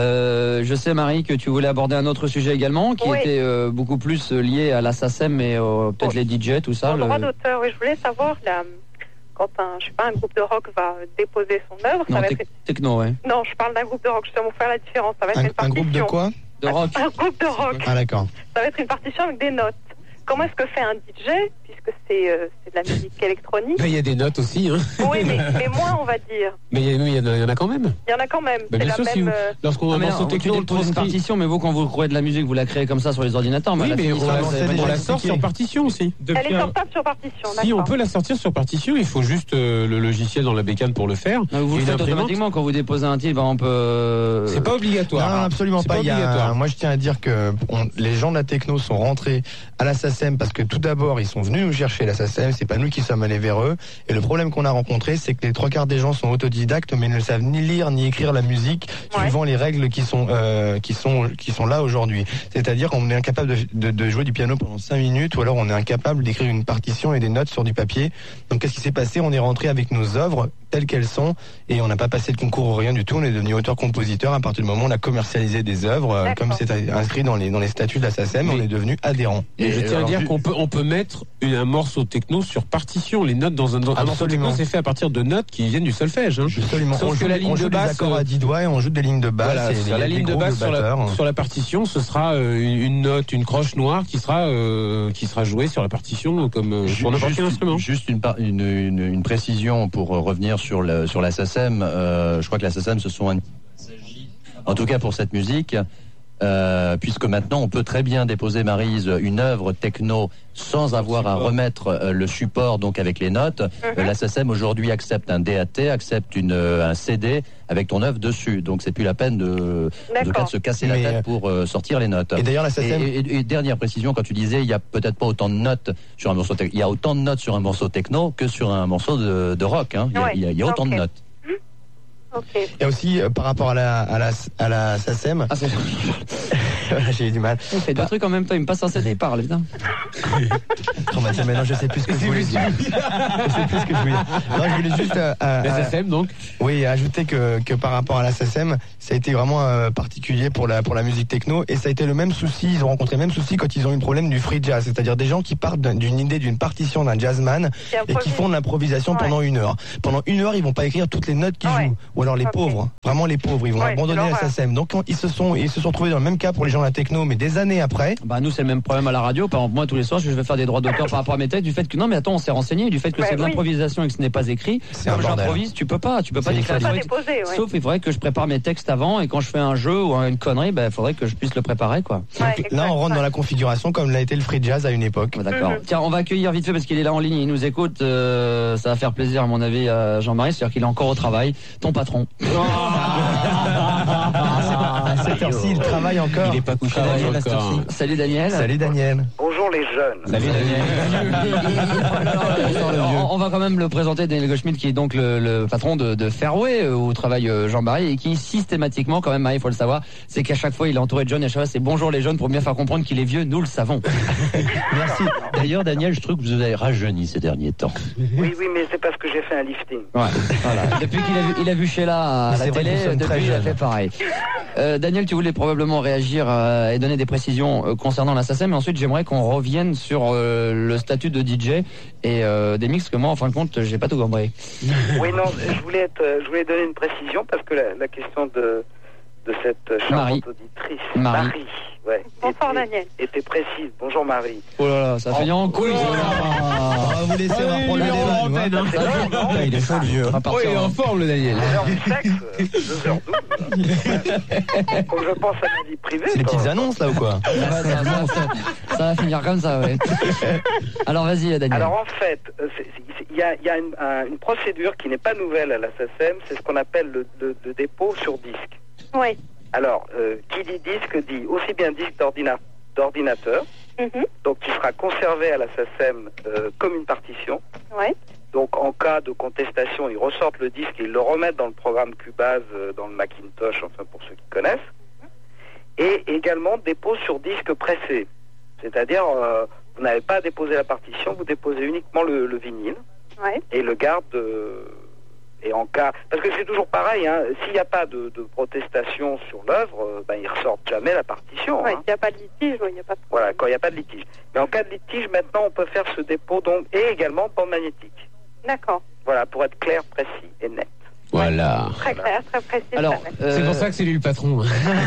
Je sais, Marie, que tu voulais aborder un autre sujet également, qui était beaucoup plus lié à la SACEM et peut-être les DJ, tout ça.
Le droit d'auteur, je voulais savoir, quand un groupe de rock va déposer son œuvre, ça va être...
techno, ouais.
Non, je parle d'un groupe de rock, je vais vous faire la différence. Ça va être une partition.
Un groupe de quoi?
De rock.
Un groupe de rock.
Ah, d'accord.
Ça va être une partition avec des notes. Comment est-ce que fait un DJ, puisque c'est de la musique électronique?
Il y a des notes aussi.
Oui, mais moins, on va dire.
Mais il y en a quand même.
Il y en a quand même.
Bien sûr, lorsqu'on avance au techno,
on pose une partition, mais vous, quand vous créez de la musique, vous la créez comme ça sur les ordinateurs.
Oui, mais on la sort sur partition aussi.
Elle est sortable sur partition,
Si, on peut la sortir sur partition, il faut juste le logiciel dans la bécane pour le faire.
Vous le faites automatiquement quand vous déposez un titre, on peut...
C'est pas obligatoire.
Non, absolument pas. Moi, je tiens à dire que les gens de la techno sont rentrés à la SACEM parce que tout d'abord, ils sont venus nous chercher, la SACEM, c'est pas nous qui sommes allés vers eux. Et le problème qu'on a rencontré, c'est que les 3/4 des gens sont autodidactes, mais ne savent ni lire ni écrire la musique suivant les règles qui sont là aujourd'hui. C'est-à-dire qu'on est incapable de jouer du piano pendant 5 minutes, ou alors on est incapable d'écrire une partition et des notes sur du papier. Donc qu'est-ce qui s'est passé? On est rentré avec nos œuvres telles qu'elles sont, et on n'a pas passé de concours ou rien du tout. On est devenu auteur-compositeur à partir du moment où on a commercialisé des œuvres, comme c'est inscrit dans les statuts de la SACEM, on est devenu adhérent.
Et je tiens à dire qu'on peut mettre un morceau techno sur partition. Les notes dans un morceau techno, c'est fait à partir de notes qui viennent du solfège.
Absolument.
Sauf que la ligne de basse,
des accords à 10 doigts et on joue des lignes de basse.
Voilà, sur la ligne de basse sur la partition, ce sera une note, une croche noire qui sera jouée sur la partition comme sur n'importe quel instrument.
Juste une précision pour revenir sur la SACEM. Je crois que la SACEM en tout cas pour cette musique. puisque maintenant on peut très bien déposer, Maryse, une œuvre techno sans avoir à remettre le support, donc avec les notes. La SACEM aujourd'hui accepte un DAT, accepte un CD avec ton œuvre dessus, donc c'est plus la peine de se casser la tête pour sortir les notes. Et d'ailleurs la SACEM... Et dernière précision, quand tu disais il y a peut-être pas autant de notes sur un morceau techno, il y a autant de notes sur un morceau techno que sur un morceau de rock, hein. Il y a autant de notes.
Okay. Et aussi par rapport à la SACEM. J'ai eu du mal.
Il fait deux trucs en même temps, il me passe un CD, il parle, putain.
Maintenant je sais plus ce que je voulais dire. Je sais plus ce que je voulais dire. Non, je voulais juste
la SACEM donc.
Oui, ajouter que par rapport à la SACEM, ça a été vraiment particulier pour la musique techno, et ça a été le même souci, ils ont rencontré le même souci quand ils ont eu le problème du free jazz, c'est-à-dire des gens qui partent d'une idée d'une partition d'un jazzman et qui font de l'improvisation pendant 1 heure. Pendant 1 heure, ils vont pas écrire toutes les notes qu'ils jouent. Ou alors les pauvres, vraiment les pauvres, ils vont abandonner la SACEM. Donc ils se sont retrouvés dans le même cas pour les gens de la techno, mais des années après.
Bah nous c'est le même problème à la radio. Par exemple moi tous les soirs je vais faire des droits d'auteur par rapport à mes textes, du fait que non mais attends on s'est renseigné, du fait que c'est de l'improvisation et que ce n'est pas écrit. Comme j'improvise, tu peux pas déclarer. Sauf il faudrait que je prépare mes textes avant, et quand je fais un jeu ou une connerie, il faudrait que je puisse le préparer quoi.
Là on rentre dans la configuration comme l'a été le free jazz à une époque.
D'accord. Tiens, on va accueillir vite fait parce qu'il est là en ligne, il nous écoute. Ça va faire plaisir à mon avis à Jean-Marie, c'est-à-dire qu'il est encore au travail. Ton patron.
À cette heure-ci, il travaille encore.
Il est pas couché encore. Salut Daniel.
Salut Daniel.
Bonjour les jeunes.
Salut Daniel. On va quand même le présenter, Daniel Goldschmidt, qui est donc le patron de Fairway où travaille Jean-Marie, et qui systématiquement, quand même, il faut le savoir, c'est qu'à chaque fois il est entouré de jeunes, et à chaque fois c'est bonjour les jeunes pour bien faire comprendre qu'il est vieux, nous le savons.
Merci. D'ailleurs Daniel, je trouve que vous avez rajeuni ces derniers temps.
Oui, mais c'est parce que j'ai fait un lifting.
Ouais, voilà. Depuis qu'il a vu Sheila à la télé, depuis il a fait pareil. Daniel, tu voulais probablement réagir et donner des précisions concernant la SACEM, mais ensuite j'aimerais qu'on revienne sur le statut de DJ et des mix, que moi en fin de compte j'ai pas tout compris.
Oui, non, je voulais donner une précision parce que la question de cette charmante auditrice Marie. Ouais,
bonsoir Daniel.
Était précise. Bonjour Marie.
Oh là là, ça fait en couille.
Vous laissez avoir prendre les débats. Il est chaud le vieux.
Oh, il est en forme le Daniel.
2h du sexe, 2h12. Comme je pense à ma vie privée.
C'est les petites annonces là ou quoi?
Ça va finir comme ça, ouais. Alors vas-y Daniel.
Alors en fait, il y a une procédure qui n'est pas nouvelle à la SACEM, c'est ce qu'on appelle le dépôt sur disque.
Oui.
Alors, qui dit disque dit aussi bien disque d'ordinateur, donc qui sera conservé à la SACEM comme une partition.
Oui.
Donc en cas de contestation, ils ressortent le disque et ils le remettent dans le programme Cubase, dans le Macintosh, enfin pour ceux qui connaissent. Et également dépôt sur disque pressé. C'est-à-dire, vous n'avez pas à déposer la partition, vous déposez uniquement le vinyle.
Ouais.
Et le garde... Et en cas, parce que c'est toujours pareil, hein, s'il n'y a pas de protestation sur l'œuvre, ils ressortent jamais la partition.
Ouais, il n'y a pas de litige, il n'y a pas de problème.
Voilà, quand il n'y a pas de litige. Mais en cas de litige, maintenant, on peut faire ce dépôt donc, et également bande magnétique.
D'accord.
Voilà, pour être clair, précis et net.
Voilà.
Très clair, très précis.
Alors,
c'est pour ça que c'est lui le patron.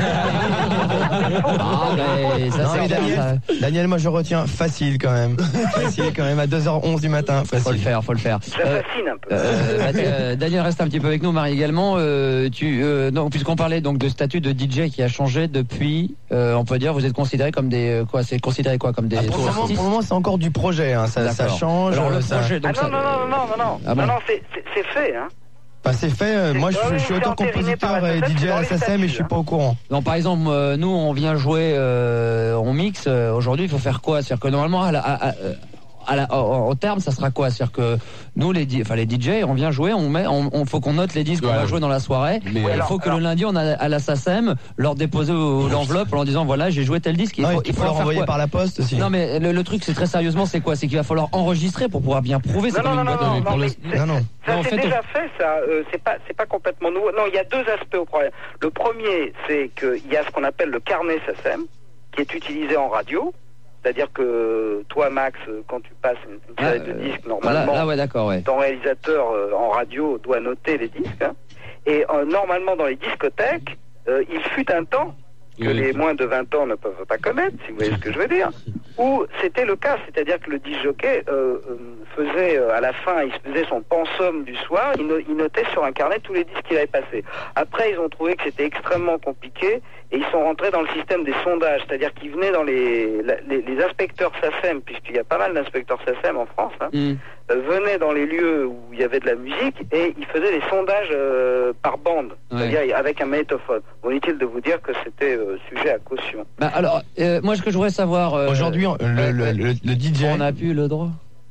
Daniel, moi je retiens facile quand même. Facile quand même, à 2h11 du matin. Facile.
Faut le faire.
Ça fascine un peu.
Daniel reste un petit peu avec nous, Marie également. Puisqu'on parlait donc de statut de DJ qui a changé depuis, on peut dire, vous êtes considéré comme des quoi? C'est considéré quoi comme des?
Pour le moment, c'est encore du projet. Hein. Ça change.
Alors, le projet, donc
non, c'est fait. Hein.
C'est fait, moi je suis auteur-compositeur et DJ à la SACEM et je suis pas au courant.
Non, par exemple, nous on vient jouer, on mixe, aujourd'hui il faut faire quoi? C'est-à-dire que normalement au terme ça sera quoi? C'est-à-dire que nous les DJ on vient jouer, on faut qu'on note les disques qu'on va jouer dans la soirée, mais il faut que le lundi on a à la SACEM leur déposer l'enveloppe en leur disant voilà j'ai joué tel disque.
Il faut leur envoyer par la poste aussi.
Non mais le truc c'est très sérieusement c'est quoi? C'est qu'il va falloir enregistrer pour pouvoir bien prouver.
Ça c'est déjà fait ça, c'est pas complètement nouveau. Non, il y a 2 aspects au problème. Le premier c'est qu'il y a ce qu'on appelle le carnet SACEM qui est utilisé en radio. C'est-à-dire que toi, Max, quand tu passes une série de disques, normalement, ton réalisateur en radio doit noter les disques. Hein. Et normalement, dans les discothèques, il fut un temps que les moins de 20 ans ne peuvent pas connaître, si vous voyez ce que je veux dire, où c'était le cas. C'est-à-dire que le disc jockey faisait à la fin, il faisait son pensum du soir, il notait sur un carnet tous les disques qu'il avait passés. Après, ils ont trouvé que c'était extrêmement compliqué et ils sont rentrés dans le système des sondages, c'est-à-dire qu'ils venaient dans les inspecteurs SACEM, puisqu'il y a pas mal d'inspecteurs SACEM en France, venaient dans les lieux où il y avait de la musique et ils faisaient les sondages par bande, c'est-à-dire avec un magnétophone. Bon, inutile de vous dire que c'était sujet à caution.
Bah alors, moi ce que je voudrais savoir...
Aujourd'hui, le DJ...
On n'a plus le droit.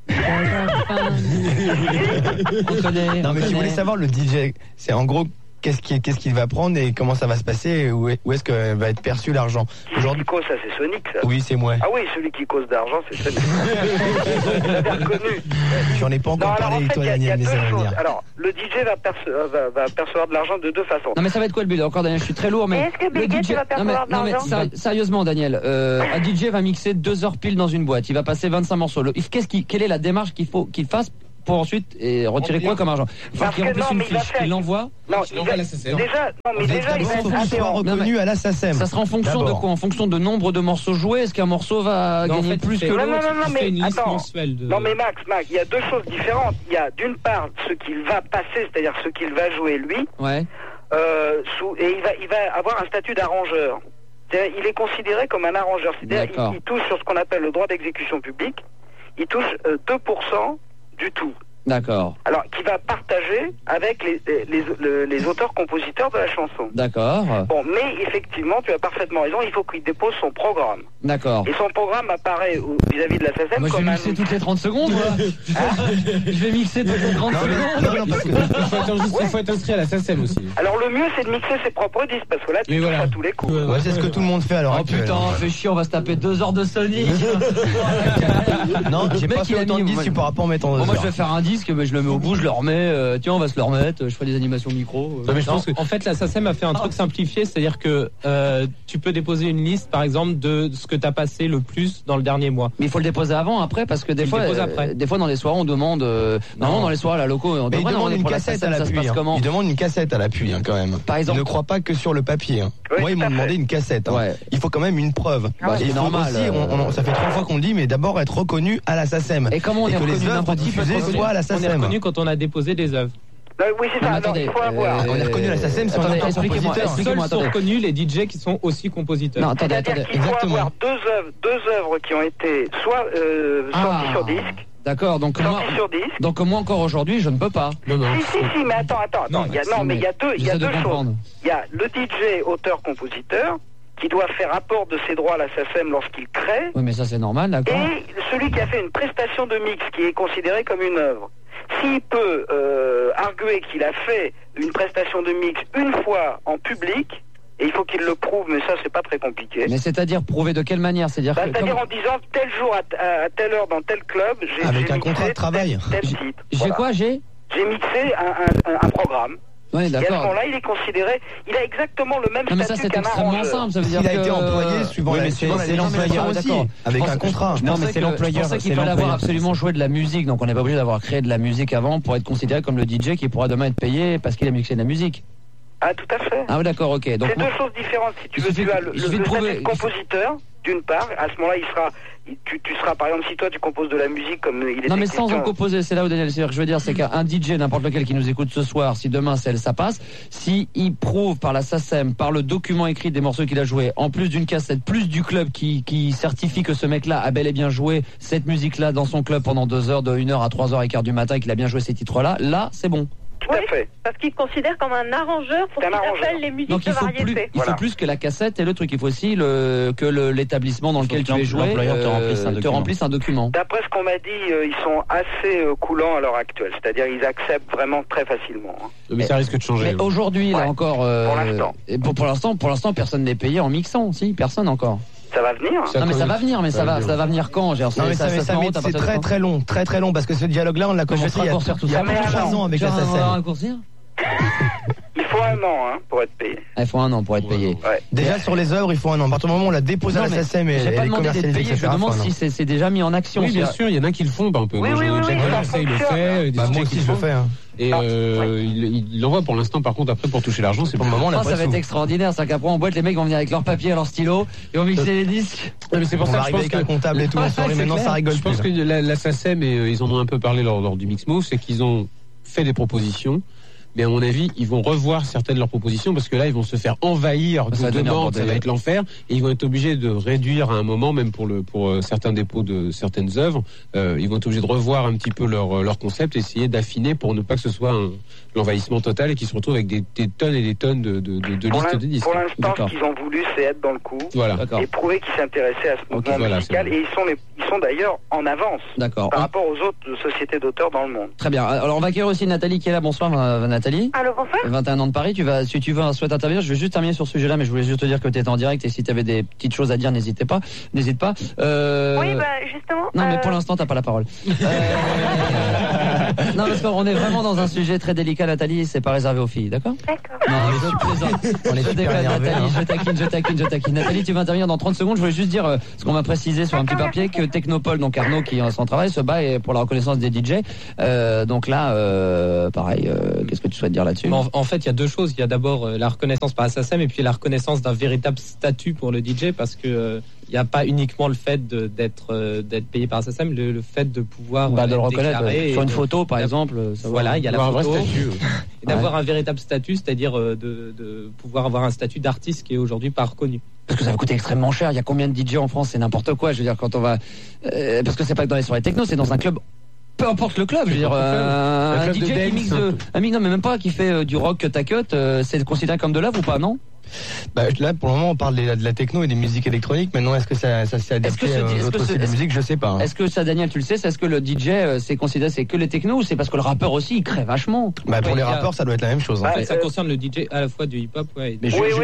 Non mais si vous voulez savoir, le DJ, c'est en gros qu'est-ce qu'il va prendre et comment ça va se passer, où est-ce que va être perçu l'argent.
Aujourd'hui, qui cause ça, c'est Sonic, ça.
Oui, c'est moi.
Ah oui, celui qui cause d'argent, c'est Sonic. Vous l'avez reconnu.
J'en ai pas encore parlé avec toi, Daniel, mais ça va venir.
Alors, le DJ va percevoir de l'argent de deux façons.
Non mais ça va être quoi le but? Encore, Daniel, je suis très lourd, mais...
Est-ce que Béguet va percevoir de l'argent?
Non mais sérieusement, Daniel, un DJ va mixer 2 heures pile dans une boîte, il va passer 25 morceaux. Quelle est la démarche qu'il faut qu'il fasse pour ensuite retirer quoi comme argent? Il faut qu'il remplisse une fiche, qu'il l'envoie.
Non, il va à la SACEM. Déjà, il va
être reconnu à la SACEM.
Ça sera en fonction de quoi? En fonction de nombre de morceaux joués? Est-ce qu'un morceau va gagner plus que l'autre?
Non, mais attends. Non, mais Max, il y a deux choses différentes. Il y a d'une part ce qu'il va passer, c'est-à-dire ce qu'il va jouer lui.
Ouais.
Et il va avoir un statut d'arrangeur. Il est considéré comme un arrangeur. C'est-à-dire il touche sur ce qu'on appelle le droit d'exécution publique. Il touche 2% du tout.
D'accord.
Alors, qui va partager avec les auteurs-compositeurs de la chanson.
D'accord.
Bon, mais effectivement, tu as parfaitement raison, il faut qu'il dépose son programme.
D'accord.
Et son programme apparaît vis-à-vis de la SACEM
comme je vais mixer toutes les 30 secondes, Je vais mixer toutes les 30 secondes.
Non, parce qu'il faut être inscrit à la SACEM aussi.
Alors, le mieux, c'est de mixer ses propres disques, parce que là, tu touches à tous les coups.
Ouais, c'est ce que tout le monde fait alors.
Oh putain, fais chier, on va se taper 2 heures de Sonic.
Non, j'ai pas fait autant de disques, tu pourras pas en mettre en 2 heures.
Moi, je vais faire un disque, mais je le mets au bout, je le remets. Tiens, on va se le remettre. Je ferai des animations micro.
Non, mais je pense que... En fait, la SACEM a fait un truc simplifié, c'est-à-dire que tu peux déposer une liste, par exemple, de ce que tu as passé le plus dans le dernier mois.
Mais il faut le déposer avant, après, parce que des fois dans les soirées, on demande. Normalement, dans les soirées à la loco, on
demande une cassette à l'appui. Ils demandent une cassette à l'appui, quand même.
Par exemple.
Ne crois pas que sur le papier. Moi, ils m'ont demandé une cassette. Il faut quand même une preuve.
C'est normal.
Ça fait 3 fois qu'on le dit, mais d'abord être reconnu à la SACEM.
Et comment on est reconnu?
Que les œuvres diffusées soient à la SACEM.
On est reconnu quand on a déposé des œuvres.
Oui, c'est ça. Alors, il faut avoir.
On est reconnu à la SACEM si on est compositeur.
Seuls sont reconnus les DJ qui sont aussi compositeurs.
Non, attendez.
Il faut avoir deux œuvres qui ont été soit sorties sur disque.
D'accord, donc moi encore aujourd'hui, je ne peux pas.
Si, mais attends. Mais il y a deux choses. Il y a le DJ auteur-compositeur qui doit faire rapport de ses droits à la SACEM lorsqu'il crée.
Oui, mais ça c'est normal, d'accord.
Et celui qui a fait une prestation de mix qui est considérée comme une œuvre. S'il peut arguer qu'il a fait une prestation de mix une fois en public, et il faut qu'il le prouve, mais ça c'est pas très compliqué.
Mais c'est-à-dire prouver de quelle manière? C'est-à-dire
en disant tel jour à telle heure dans tel club, j'ai
avec un
mixé
contrat de travail.
Tel site.
J'ai quoi? J'ai
mixé un programme.
Oui, d'accord.
Et à ce moment-là, il est considéré, il a exactement le même statut qu'un arrangeur.
Mais ça, c'est extrêmement simple. Ça veut dire
qu'il a été employé suivant c'est l'employeur aussi, avec un contrat.
Non, mais c'est l'employeur. C'est pour ça qu'il fallait avoir absolument joué de la musique. Donc, on n'est pas obligé d'avoir créé de la musique avant pour être considéré comme le DJ qui pourra demain être payé parce qu'il a mixé de la musique.
Ah, tout à fait.
Ah, oui, d'accord, ok. Donc,
c'est deux choses différentes. Si tu veux, tu as le statut de compositeur, d'une part. À ce moment-là, tu seras, par exemple, si toi tu composes de la musique comme il est.
Non, mais sans en composer, c'est là où Daniel, c'est-à-dire que je veux dire, c'est qu'un DJ, n'importe lequel qui nous écoute ce soir, si demain ça passe, si il prouve par la SACEM, par le document écrit des morceaux qu'il a joués, en plus d'une cassette, plus du club qui certifie que ce mec-là a bel et bien joué cette musique-là dans son club pendant 2 heures, de 1h à 3h15 du matin, et qu'il a bien joué ces titres-là, là, c'est bon.
Tout à fait.
Parce qu'il considère comme un arrangeur pour qu'il appelle les musiques de variété.
Il faut plus que la cassette et le truc. Il faut aussi que l'établissement dans lequel tu es joué te remplisse un document.
D'après ce qu'on m'a dit, ils sont assez coulants à l'heure actuelle. C'est-à-dire ils acceptent vraiment très facilement.
Mais ça risque de changer.
Mais aujourd'hui, là encore...
Pour l'instant.
Pour l'instant, personne n'est payé en mixant. Si, personne encore.
Ça va venir.
Non mais ça va venir, mais ça va venir quand?
C'est très long parce que ce dialogue-là, on l'a commencé il y a 3 ans avec la SACEM.
Il faut 1 an pour être payé.
Il faut 1 an pour être payé.
Déjà sur les œuvres, il faut 1 an. À partir du moment où on l'a déposé à la SACEM et elle est commercialisée,
je me demande si c'est déjà mis en action.
Oui, bien sûr, il y en a qui le font. On peut.
Oui,
il le fait.
Moi aussi, je le fais.
Et il l'envoie pour l'instant, par contre, après pour toucher l'argent, c'est pour le moment.
Ça va être extraordinaire, c'est qu'après en boîte, les mecs vont venir avec leur papier et leur stylo et vont mixer les disques.
Mais c'est pour ça que je pense qu'un comptable et tout, maintenant ça rigole.
Je pense que la SACEM, et ils en ont un peu parlé lors du Mixmo, c'est qu'ils ont fait des propositions. Mais à mon avis, ils vont revoir certaines de leurs propositions parce que là, ils vont se faire envahir de demandes, ça va être l'enfer, et ils vont être obligés de réduire à un moment, même pour certains dépôts de certaines œuvres, ils vont être obligés de revoir un petit peu leur concept, essayer d'affiner pour ne pas que ce soit l'envahissement total et qu'ils se retrouvent avec des tonnes et des tonnes de listes de disques.
Pour l'instant, ce qu'ils ont voulu, c'est être dans le coup et prouver qu'ils s'intéressaient à ce mouvement musical, et ils sont d'ailleurs en avance par rapport aux autres sociétés d'auteurs dans le monde.
Très bien. Alors on va accueillir aussi Nathalie qui est là. Bonsoir Nathalie.
Allô, bonsoir.
21 ans de Paris, si tu veux souhaites intervenir, je vais juste terminer sur ce sujet-là, mais je voulais juste te dire que tu étais en direct et si tu avais des petites choses à dire, n'hésite pas.
Oui, justement.
Non, mais pour l'instant, t'as pas la parole. Non, parce qu'on est vraiment dans un sujet très délicat, Nathalie, c'est pas réservé aux filles, d'accord?
D'accord.
Non, je plaisante. Je déconne, Nathalie, je taquine. Nathalie, tu vas intervenir dans 30 secondes. Je voulais juste dire ce qu'on m'a précisé sur un petit papier, que Technopole, donc Arnaud qui est en son travail, se bat pour la reconnaissance des DJ. Donc là, pareil, qu'est-ce que tu souhaites dire là-dessus?
En fait, il y a deux choses. Il y a d'abord la reconnaissance par SACEM et puis la reconnaissance d'un véritable statut pour le DJ, parce que il n'y a pas uniquement le fait d'être payé par SACEM, le fait de pouvoir
de le reconnaître sur une photo, par exemple.
Voilà, il y a la photo. Et d'avoir un véritable statut, c'est-à-dire de pouvoir avoir un statut d'artiste qui est aujourd'hui pas reconnu.
Parce que ça va coûter extrêmement cher. Il y a combien de DJ en France? C'est n'importe quoi. Je veux dire, quand on va, parce que c'est pas que dans les soirées techno, c'est dans un club. Peu importe le club, je veux dire, un DJ qui mixe non, mais même pas, qui fait du rock cut à cut, c'est considéré comme de l'œuvre ou pas, non?
Là, pour le moment, on parle de la techno et des musiques électroniques. Maintenant, est-ce que ça s'est adapté à d'autres styles de musique? Je sais pas.
Est-ce que ça, Daniel, tu le sais, est-ce que le DJ, c'est considéré, c'est que les technos, ou c'est parce que le rappeur aussi, il crée vachement?
Pour les rappeurs, ça doit être la même chose.
Ça concerne le DJ à la fois du hip-hop,
Mais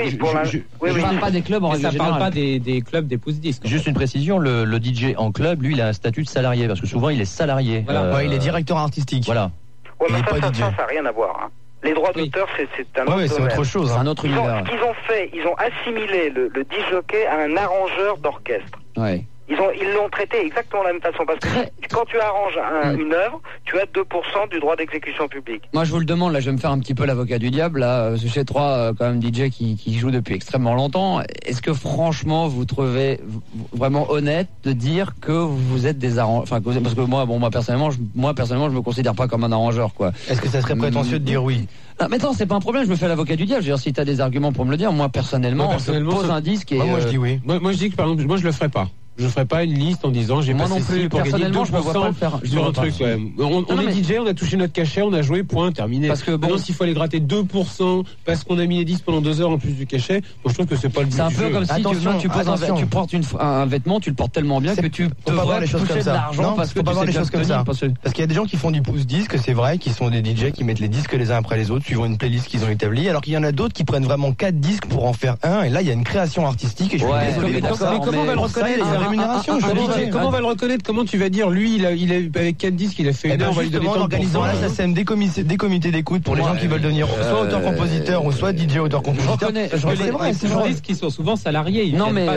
je parle pas des clubs en règle générale.
Ça parle pas des clubs des pouces-disques.
Juste une précision, le DJ en club, lui, il a un statut de salarié, parce que souvent, il est salarié.
Il est directeur artistique.
Voilà.
Ouais, mais ça n'a rien à voir. Les droits d'auteur, c'est un autre
autre chose.
C'est un autre univers.
Ce qu'ils ont fait, ils ont assimilé le disc-jockey à un arrangeur d'orchestre.
Ouais.
Ils l'ont traité exactement de la même façon, parce que quand tu arranges une œuvre, tu as 2% du droit d'exécution publique.
Moi, je vous le demande, là, je vais me faire un petit peu l'avocat du diable, là, parce que j'ai trois, quand même, DJ qui jouent depuis extrêmement longtemps. Est-ce que, franchement, vous trouvez vraiment honnête de dire que vous êtes des arrangeurs, enfin, parce que moi, personnellement, je me considère pas comme un arrangeur, quoi.
Est-ce que ça serait prétentieux de dire oui?
Non, mais attends, c'est pas un problème, je me fais l'avocat du diable. Je veux dire, si t'as des arguments pour me le dire, moi, personnellement, je pose un disque et...
Moi, je dis oui.
Moi, je dis que, par exemple, moi, je le ferai pas. Je ferai pas une liste en disant j'ai passé ci pour gagner 2%
je me vois pas le faire.
sur un truc. On est DJ, on a touché notre cachet, on a joué, point, terminé.
Parce que
maintenant, s'il faut aller gratter 2% parce qu'on a mis les 10 pendant 2 heures en plus du cachet, moi je trouve que c'est pas le but.
C'est un peu comme si tu portes un vêtement, tu le portes tellement bien que tu devrais toucher de l'argent parce que
tu sais les choses comme ça. Parce qu'il y a des gens qui font du pouce-disque, c'est vrai, qui sont des DJ qui mettent les disques les uns après les autres suivant une playlist qu'ils ont établie, alors qu'il y en a d'autres qui prennent vraiment 4 disques pour en faire un, et là il y a une création artistique et je suis désolé pour ça.
Mais comment on va le reconnaître la rémunération? Comment on va le reconnaître? Comment tu vas dire lui il a avec 4 disques il a fait une heure, on va lui donner
en organisant à la SACEM des comités d'écoute pour les gens qui veulent devenir soit auteur-compositeur ou soit DJ auteur-compositeur.
Je reconnais ces journalistes qui sont souvent salariés.
Non mais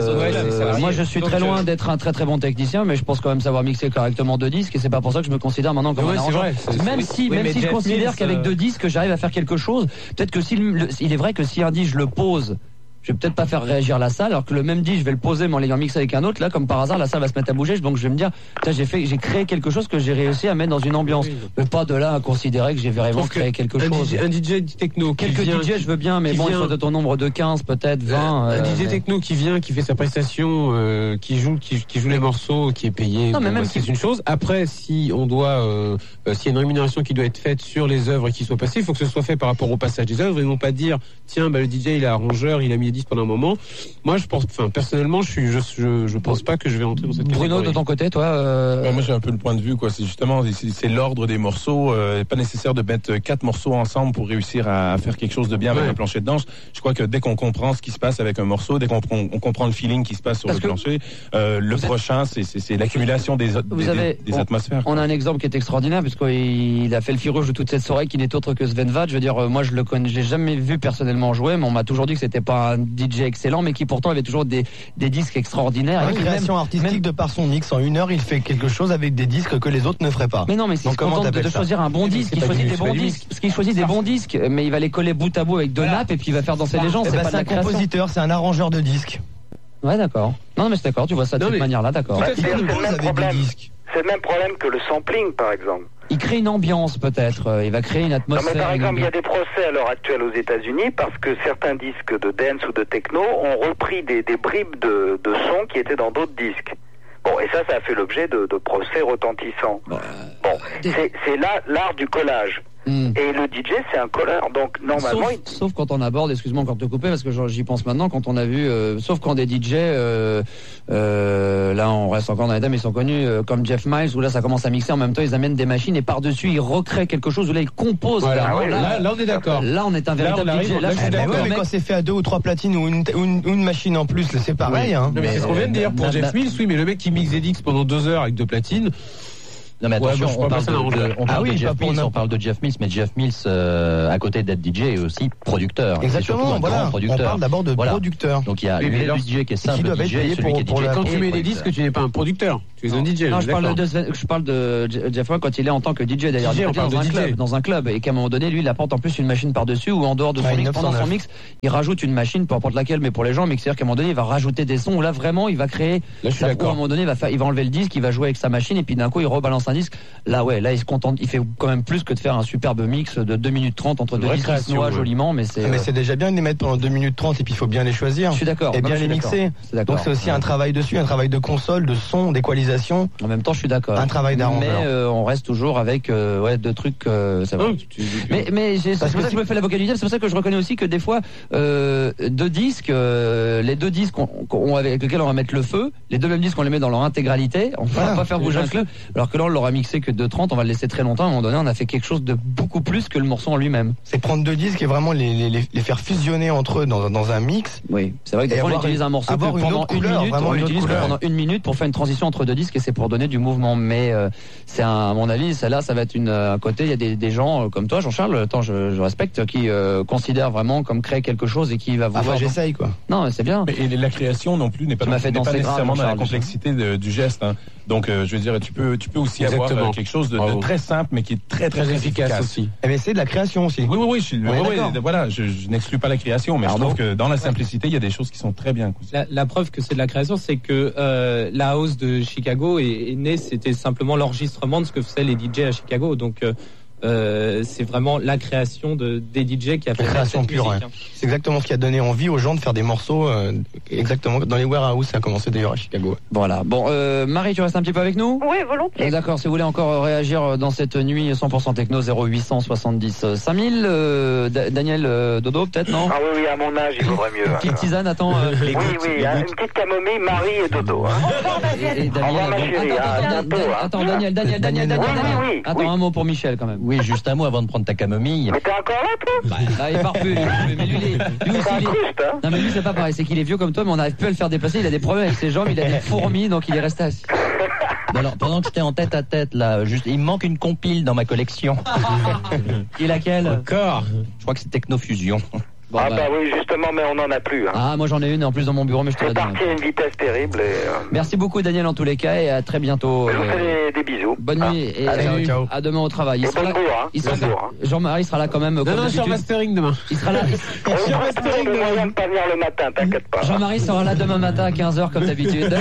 moi je suis très loin d'être un très très bon technicien, mais je pense quand même savoir mixer correctement 2 disques et c'est pas pour ça que je me considère maintenant comme un arrangeur. Même si je considère qu'avec 2 disques j'arrive à faire quelque chose, peut-être que il est vrai que si un disque je le pose, je vais peut-être pas faire réagir la salle, alors que le même disque, je vais le poser, mais en l'ayant mixé avec un autre, là, comme par hasard, la salle va se mettre à bouger, donc je vais me dire, j'ai créé quelque chose que j'ai réussi à mettre dans une ambiance. Mais pas de là à considérer que j'ai vraiment créé quelque chose.
Un DJ techno.
Quelques DJ, je veux bien, mais bon, il faut de ton nombre de 15, peut-être 20.
Un DJ techno qui vient, qui fait sa prestation, qui joue les morceaux, qui est payé.
Non, mais même
c'est une chose. Après, si on doit, s'il y a une rémunération qui doit être faite sur les œuvres qui soient passées, il faut que ce soit fait par rapport au passage des œuvres et non pas dire, tiens, le DJ, il est arrangeur, il a mis 10 pendant un moment. Moi, je pense, personnellement, je pense pas que je vais entrer dans cette catégorie.
Bruno, de ton côté, toi
moi, j'ai un peu le point de vue, quoi. C'est justement, c'est l'ordre des morceaux. Pas nécessaire de mettre 4 morceaux ensemble pour réussir à faire quelque chose de bien avec un plancher de danse. Je crois que dès qu'on comprend ce qui se passe avec un morceau, dès qu'on comprend le feeling qui se passe sur le plancher, le prochain, c'est l'accumulation des atmosphères.
On a un exemple qui est extraordinaire, puisqu'il a fait le fil rouge de toute cette soirée, qui n'est autre que Sven Vad. Je veux dire, moi, je le connais, je l'ai jamais vu personnellement jouer, mais on m'a toujours dit que c'était pas DJ excellent, mais qui pourtant avait toujours des disques extraordinaires.
Une création artistique de par son mix. En 1 heure, il fait quelque chose avec des disques que les autres ne feraient pas.
Mais non, mais s'il se contente de choisir un bon disque, il choisit des bons disques. Parce qu'il choisit des bons disques, mais il va les coller bout à bout avec deux nappes et puis il va faire danser les gens. C'est pas de la création.
C'est un compositeur, c'est un arrangeur de disques.
Ouais, d'accord. Non, mais c'est d'accord, tu vois ça de cette manière-là, d'accord.
C'est le même problème que le sampling, par exemple.
Il crée une ambiance, peut-être. Il va créer une atmosphère.
Non, mais par exemple, il y a des procès à l'heure actuelle aux États-Unis parce que certains disques de dance ou de techno ont repris des bribes de sons qui étaient dans d'autres disques. Bon, et ça a fait l'objet de procès retentissants. Bon, c'est là l'art du collage. Et le DJ, c'est un colleur, donc normalement...
Sauf quand on aborde, excuse-moi encore de te couper, parce que j'y pense maintenant, quand on a vu, sauf quand des DJ, là on reste encore dans les thèmes, ils sont connus comme Jeff Miles, où là ça commence à mixer, en même temps ils amènent des machines, et par-dessus ils recréent quelque chose, où là ils composent.
Voilà, là on est d'accord.
Là on est un véritable DJ. Là,
mais quand c'est fait à 2 ou 3 platines ou une machine en plus, c'est pareil. Hein.
Mais c'est ce qu'on vient de dire pour Jeff Mills, oui, mais le mec qui mixe des disques pendant 2 heures avec 2 platines...
Non mais attention, on parle de Jeff Mills, mais Jeff Mills, à côté d'être DJ, est aussi producteur.
Exactement, voilà. On parle d'abord de producteur.
Donc il y a le DJ qui est simple DJ et celui qui est DJ.
Quand tu mets des disques, tu n'es pas un producteur, tu es un DJ.
Non, je parle de Jeff Mills quand il est en tant que DJ d'ailleurs, dans un club, et qu'à un moment donné, lui, il apporte en plus une machine par-dessus, ou en dehors de son mix, pendant son mix, il rajoute une machine, peu importe laquelle, mais pour les gens, mais c'est-à-dire qu'à un moment donné, il va rajouter des sons, où là vraiment, il va créer.
Là, je suis d'accord.
À un moment donné, il va enlever le disque, il va jouer avec sa machine, et puis d'un coup, il rebalance un disque. Là, il se contente, il fait quand même plus que de faire un superbe mix de 2 minutes 30 entre deux disques qui se noient joliment, mais c'est.
Mais c'est déjà bien de les mettre pendant 2 minutes 30 et puis il faut bien les choisir.
Je suis d'accord.
Et bien les mixer. Donc c'est aussi un travail dessus, un travail de console, de son, d'équalisation.
En même temps, je suis d'accord.
Un travail d'arrangeur.
Mais on reste toujours avec deux trucs. C'est vrai. Mais c'est pour ça que je me fais l'avocat du diable. C'est pour ça que je reconnais aussi que des fois, deux disques, les 2 disques avec lesquels on va mettre le feu, les 2 mêmes disques on les met dans leur intégralité. On va pas faire bouger un club. Alors que là, on l'aura mixé que de 30, on va le laisser très longtemps. À un moment donné, on a fait quelque chose de beaucoup plus que le morceau en lui-même.
C'est prendre 2 disques et vraiment les faire fusionner entre eux dans un mix.
Oui, c'est vrai que des fois, on utilise un morceau pendant 1 minute. On l'utilise pendant 1 minute pour faire une transition entre 2 disques et c'est pour donner du mouvement. Mais c'est à mon avis, celle-là, ça va être un côté. Il y a des gens comme toi, Jean-Charles, je respecte, qui considèrent vraiment comme créer quelque chose et qui va vouloir.
Enfin, j'essaye quoi.
Non, c'est bien.
Et la création non plus n'est pas nécessairement dans la complexité du geste. Donc, je veux dire, tu peux aussi avoir quelque chose de très simple, mais qui est très efficace
aussi. Mais c'est de la création aussi.
Oui, voilà, je n'exclus pas la création, mais je trouve que dans la simplicité, il y a des choses qui sont très bien.
La preuve que c'est de la création, c'est que la house de Chicago est née, c'était simplement l'enregistrement de ce que faisaient les DJ à Chicago. Donc c'est vraiment la création des DJ qui a fait
création pure.
Musique,
hein. C'est exactement ce qui a donné envie aux gens de faire des morceaux exactement dans les warehouse. Ça a commencé d'ailleurs à Chicago.
Voilà. Bon, Marie, tu restes un petit peu avec nous ?
Oui, volontiers.
D'accord. Si vous voulez encore réagir dans cette nuit 100% techno 0870 5000, Daniel Dodo peut-être non ?
Ah oui, à mon âge il vaudrait mieux.
Une petite tisane, attends.
Oui, une petite camomille, Marie et Dodo.
Et Daniel. Daniel. Attends, un mot pour Michel quand même.
Oui, juste un mot avant de prendre ta camomille.
Mais t'es encore là, toi ?
Il part plus, mais lui aussi, non mais lui c'est pas pareil, c'est qu'il est vieux comme toi, mais on n'arrive plus à le faire déplacer, il a des problèmes avec ses jambes, il a des fourmis, donc il est resté assis.
Alors, pendant que j'étais en tête à tête, là, il me manque une compile dans ma collection.
Et laquelle ?
Encore ? Je crois que c'est Technofusion.
Bon, oui, justement, mais on n'en a plus. Hein.
Ah, moi j'en ai une en plus dans mon bureau, mais je te la donne.
C'est parti à une vitesse terrible.
Merci beaucoup, Daniel, en tous les cas, et à très bientôt.
Je vous fais des bisous.
Bonne nuit et ciao. À demain au travail. Il sera là. Jean-Marie sera là quand même.
Non, je suis en mastering demain.
Il sera là.
Je suis en mastering demain. Il ne pas venir le matin, t'inquiète pas.
Jean-Marie sera là demain matin à 15h comme d'habitude.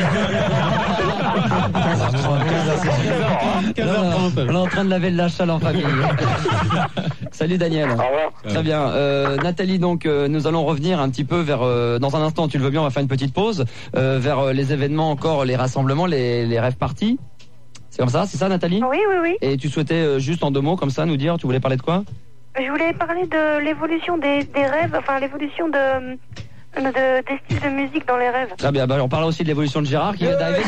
On est en train de laver le lâchal en famille. Salut Daniel.
Au revoir.
Très bien. Nathalie, donc nous allons revenir un petit peu vers dans un instant, tu le veux bien, on va faire une petite pause vers les événements encore, les rassemblements, les rêves parties. C'est comme ça, c'est ça Nathalie ?
Oui.
Et tu souhaitais juste en 2 mots comme ça nous dire, tu voulais parler de quoi ?
Je voulais parler de l'évolution des rêves, enfin l'évolution des styles de musique dans les rêves.
Très bien, on parlera aussi de l'évolution de Gérard qui vient d'arriver.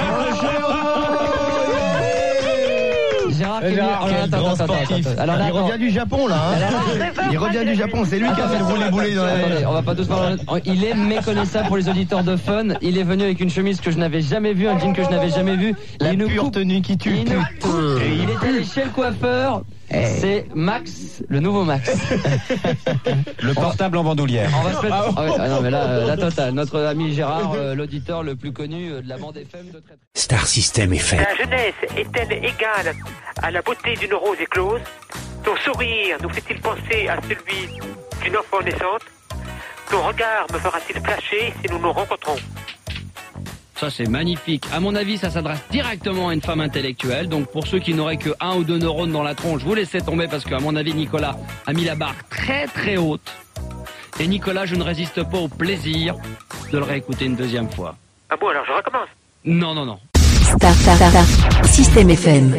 Gérard,
Alors il revient du Japon là. Il revient du Japon, c'est lui qui a fait le roulé-boulé dans la...
On va pas tous parler. Il est méconnaissable pour les auditeurs de Fun. Il est venu avec une chemise que je n'avais jamais vue, un jean que je n'avais jamais vu.
La pure tenue qui tue.
Il est allé chez le coiffeur. C'est Max, le nouveau Max.
Le portable en bandoulière.
On va se mettre... non mais là, la totale. Notre ami Gérard, l'auditeur le plus connu de la bande FM de très...
Star System FM.
La jeunesse est-elle égale à la beauté d'une rose éclose? Ton sourire nous fait-il penser à celui d'une enfant naissante? Ton regard me fera-t-il flasher si nous nous rencontrons?
Ça c'est magnifique. À mon avis, ça s'adresse directement à une femme intellectuelle. Donc pour ceux qui n'auraient que 1 ou 2 neurones dans la tronche, vous laissez tomber parce qu'à mon avis, Nicolas a mis la barre très très haute. Et Nicolas, je ne résiste pas au plaisir de le réécouter une deuxième fois.
Ah bon, alors je recommence?
Non.
Star System FM.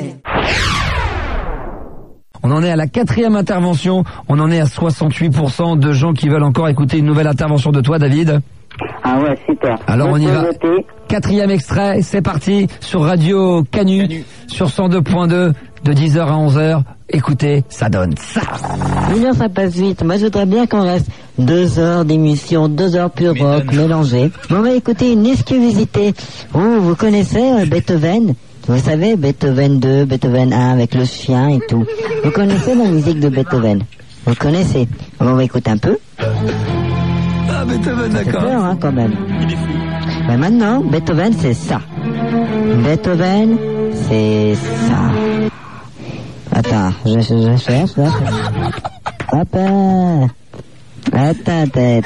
On en est à la 4e intervention. On en est à 68% de gens qui veulent encore écouter une nouvelle intervention de toi, David.
Ah ouais, super.
Alors on y va. 4e extrait, c'est parti sur Radio Canu. Sur 102.2 de 10h à 11h. Écoutez, ça donne ça.
1 heure, ça passe vite. Moi, je voudrais bien qu'on reste 2 heures d'émission, 2 heures pur rock mélangé. On va écouter une exclusivité. Vous connaissez Beethoven? Vous savez, Beethoven 2, Beethoven 1 avec le chien et tout. Vous connaissez la musique de Beethoven? Vous connaissez? On va écouter un peu.
Ah, Beethoven, d'accord.
C'est peur, hein, quand même.
Il est fou.
Mais maintenant, Beethoven, c'est ça. Beethoven, c'est ça. Attends, je cherche, là. Hop, attends,